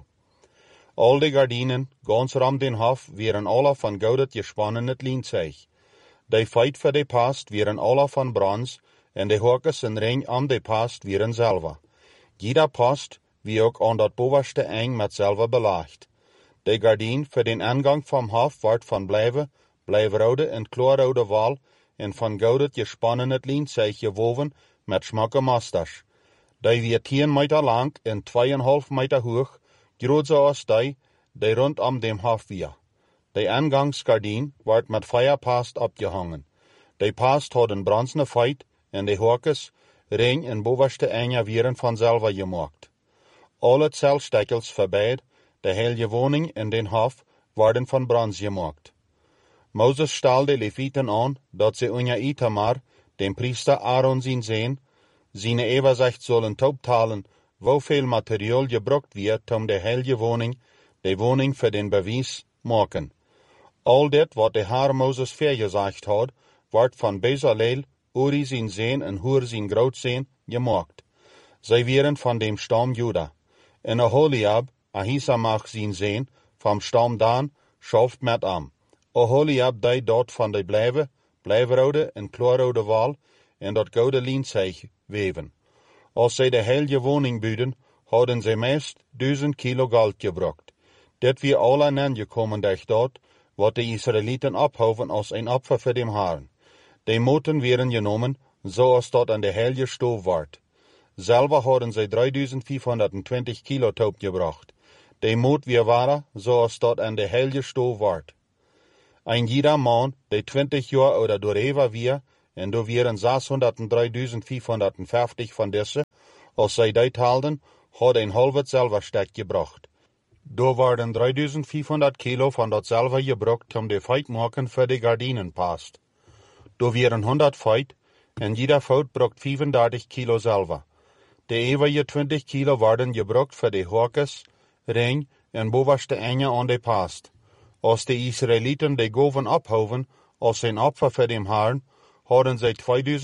Al de gardijnen, gans ram den hof, wieren alle van goudet gespannen het lienzeeg. De feit voor de past wieren alle van brons en de horkes en ring aan de past wieren zilver. Jeder past wie ook aan dat bovenste eng met zilver belegd. De gardijn voor den aangang van hof wordt van blijvrode en kloorrode wal en van goudet gespannen het lienzeeg gewoven met smakke masters. Die weer 10 meter lang en 2,5 meter hoog, groot zoals die rondom dem hof weer. De aangangsgardijn wordt met 4 past opgehangen. De past had een bronzene feit en de horkes, ring en bovenste enge wieren van zilver gemaakt. Alle celstekkels voorbij, de hele woning en den hof worden van brons gemaakt. Mozes stal de Levieten aan dat ze onder Itamar, den priester Aaron zijn overzicht zullen optalen hoeveel materiaal gebruikt wordt om de hele woning, de woning voor den bewijs maken. Al dit wat de Heer Mozes vergezegd had, wordt van Bezaleel, Uri zijn zoon en Hur zijn grootzoon gemaakt. Zij waren van dem stam Juda. En Aholiab, Ahisamach zijn zoon, van stam Dan, schoft met am. Aholiab deed dat van de blijvrode en kloorrode wal en dat gouden lienzeeg weven. Als zij de hele woning buiden, hadden zij meest 1000 kilo goud gebruikt. Dit weer alle aangekomen durch dat, wat de Israëlieten ophouden als een opfer voor dem Herrn. De moeten werden genomen, zoals dat aan de hele stoof wordt. Selber hadden zij 3520 kilo taub gebracht. Die moet weer waren, zoals dat aan de hele stoof wordt. Ein jeder man, die 20 jaar oder doorheen weer, en do wären 603.550 van deze, als zij dit haalden, had een halve Silverstek gebracht. Do waren 3500 kilo van dat zilver gebruikt om de feit maken voor de gardinen past. Do wären 100 feit, en jeder fout bracht 35 kilo zilver. De eeuwige 20 kilo werden gebruikt voor de horkes, ring en bovenste enge aan de past. Als de Israëlieten de goven ophouden als zijn opfer voor dem Herrn, hadden zij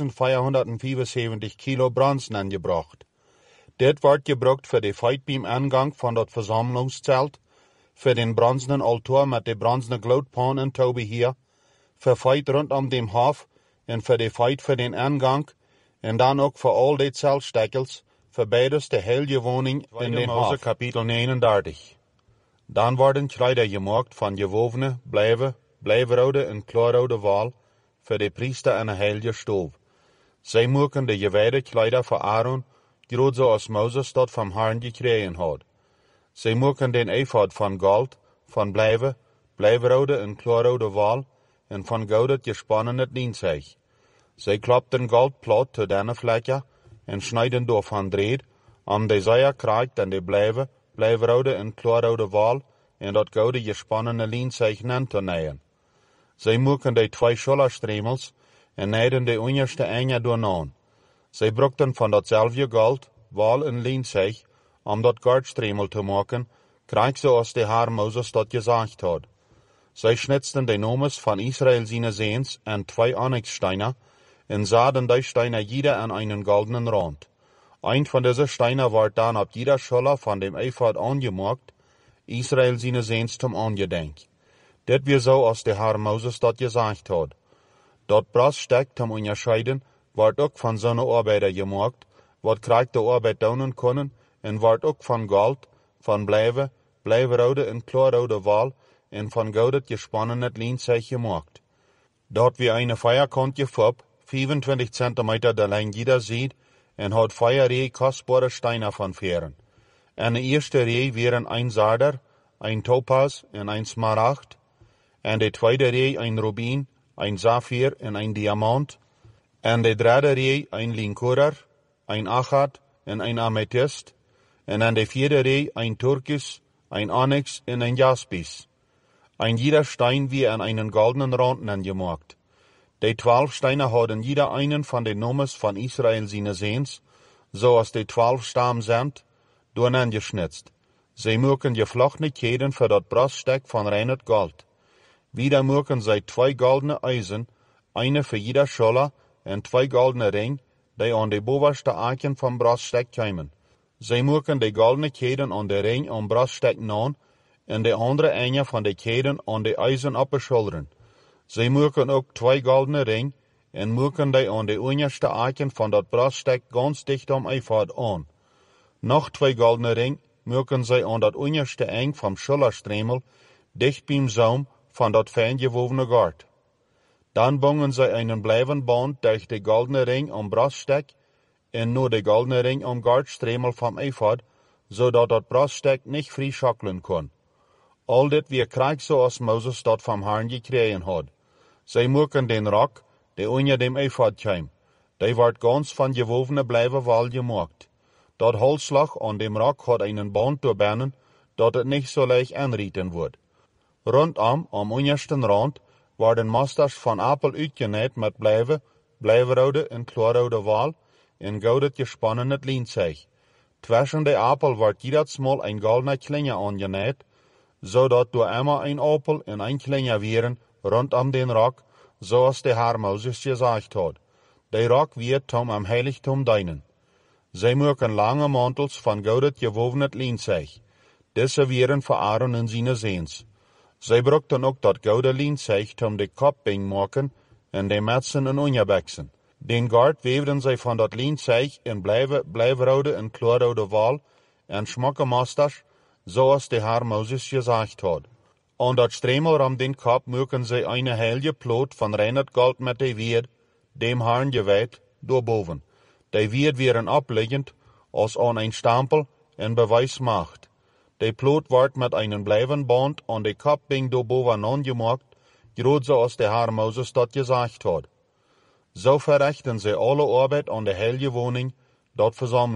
2475 kilo bronzen aangebracht. Dit wordt gebruikt voor de feit beim aangang van dat verzamelingszelt, voor den bronzenen altaar met de bronzene gloedpan en touwbeheer, voor feit rondom dem hof en voor de feit voor den aangang, en dan ook voor al die zeltstekkels, voor beides de hele woning in den hof. Kapitel 39. Dan worden kleider gemaakt van gewovene, blijverrode en klaarrode wal, voor de priester en de heilige stoof. Zij maken de gewijde kleider voor Aaron, groot zoals Moses dat van Herrn gekregen had. Zij maken den ephod van goud, van blijverrode en klaarrode wal, en van goudet gespannen het lienzeig. Zij klopten goud plat te denne vlekken, en snijden door van dreed, om de zeier krijgt en de blijverrode en klaarrode wal, en dat gouden gespannene lienzeig nan te nemen. Zij maken de 2 schulterstremels, en neiden de onderste enge doornaan. Zij brukten van datzelfde goud, wal en lienzeig, om dat gardstremel te maken, krijg zoals de Heer Moses dat gezegd had. Zij schnitzten de nomes van Israël zijn zeens en 2 onyxsteiner, en zaden die steiner jeder an einen goldenen Rand. Ein von deze steiner wordt dan op jeder Schulter van dem ephod aangemaakt, Israël zijn zeens zum aangedenk. Dit weer zo als de Heer Moses dat gezegd had. Dat braststek zum onderscheiden, wordt ook van zo'n arbeider gemaakt, wat krijgt de arbeid doen kunnen, en wordt ook van goud, van blijverrode en klaarrode wal, en van goudet gespannen het lienzeig gemaakt. Dat weer een vierkantje fop, 25 centimeter de lijn jeder ziet, en had 4 rij kostbare steiner van veren. En de eerste rij waren een zarder, een topaz en een smaragd, en de tweede rij een rubin, een saphir en een diamant, en de derde rij een linkorer, een achat en een amethyst, en aan de vierde rij een turkis, een onyx en een jaspis. Ein jeder Stein wie an einen goldenen Rand angemacht. Die 12 Steine hadden jeder einen von den Nomes von Israel seine Seens, so als die 12 Stamm sind, durcheinandergeschnitzt. Sie mögen geflochtene Keden für dat Braststek von reines Gold. Wieder mögen sie 2 goldene Eisen, eine für jeder Schulter, und 2 goldene Ring, die an die bovenste Aken vom Braststek kämen. Sie mögen die goldene Keden an de Ring am Braststek nahen, en de andere enge van de keden aan de eisen op de schilderen. Zij maken ook 2 goldene ring, en maken die aan de onderste aken van dat braststek ganz dicht am ephod aan. Nog 2 goldene ring maken zij aan dat onderste eng vom schulterstremel, dicht beim Saum van dat fijn gewovene gard. Dan bongen zij einen blijvenband durch de goldene ring am braststek, en nur de goldene ring am gardstremel vom ephod, zodat dat braststek niet vrij schokkelen kon. Al dit weer krijgt zoals Moses dat vom Herrn gekregen had. Zij maken den Rock, der onder dem ephod kwam. Die wordt ganz van gewovene blijvenwal gemaakt. Dat holslag aan dem Rock had einen band doorbinnen, dat het niet zo leicht aanrieten wordt. Rondom, am ondersten rand, worden masters van apel uitgenaaid met blijverrode en klaarrode wal, en goudet gespannen het lienzeig. Tussen de apel wordt jedersmal een goldene klinge aangenaaid, zodat door immer een appel en een klinge wären rondom den Rock, zoals de Heer Moses gezegd had. De Rock wird am Heiligtum dienen. Zij maken lange mantels van goudet gewovenet lienzeig. Deze wären voor Aaron en zijn zeens. Zij brukten ook dat gouden lienzeig om de kopbing maken en de metsen en onderbeksen. Den gard weefden zij van dat lienzeig en blijverrode en klaarrode wal en smakke masters, zoals de Heer Moses gezegd had. Aan dat stremel om den kop maken zij een heilige plot van reines gold met de weerd, dem Herrn gewijd, doorboven. Die weerd wären opliggend, als an ein Stempel en Beweis macht. De Plot wordt met einen Bleivenband an de Kap bing do bovenaan gemacht, groot zoals de Herr Moses dat gesagt hat. So verrichten sie alle Arbeit an der Heilige Wohnung, dort versammelt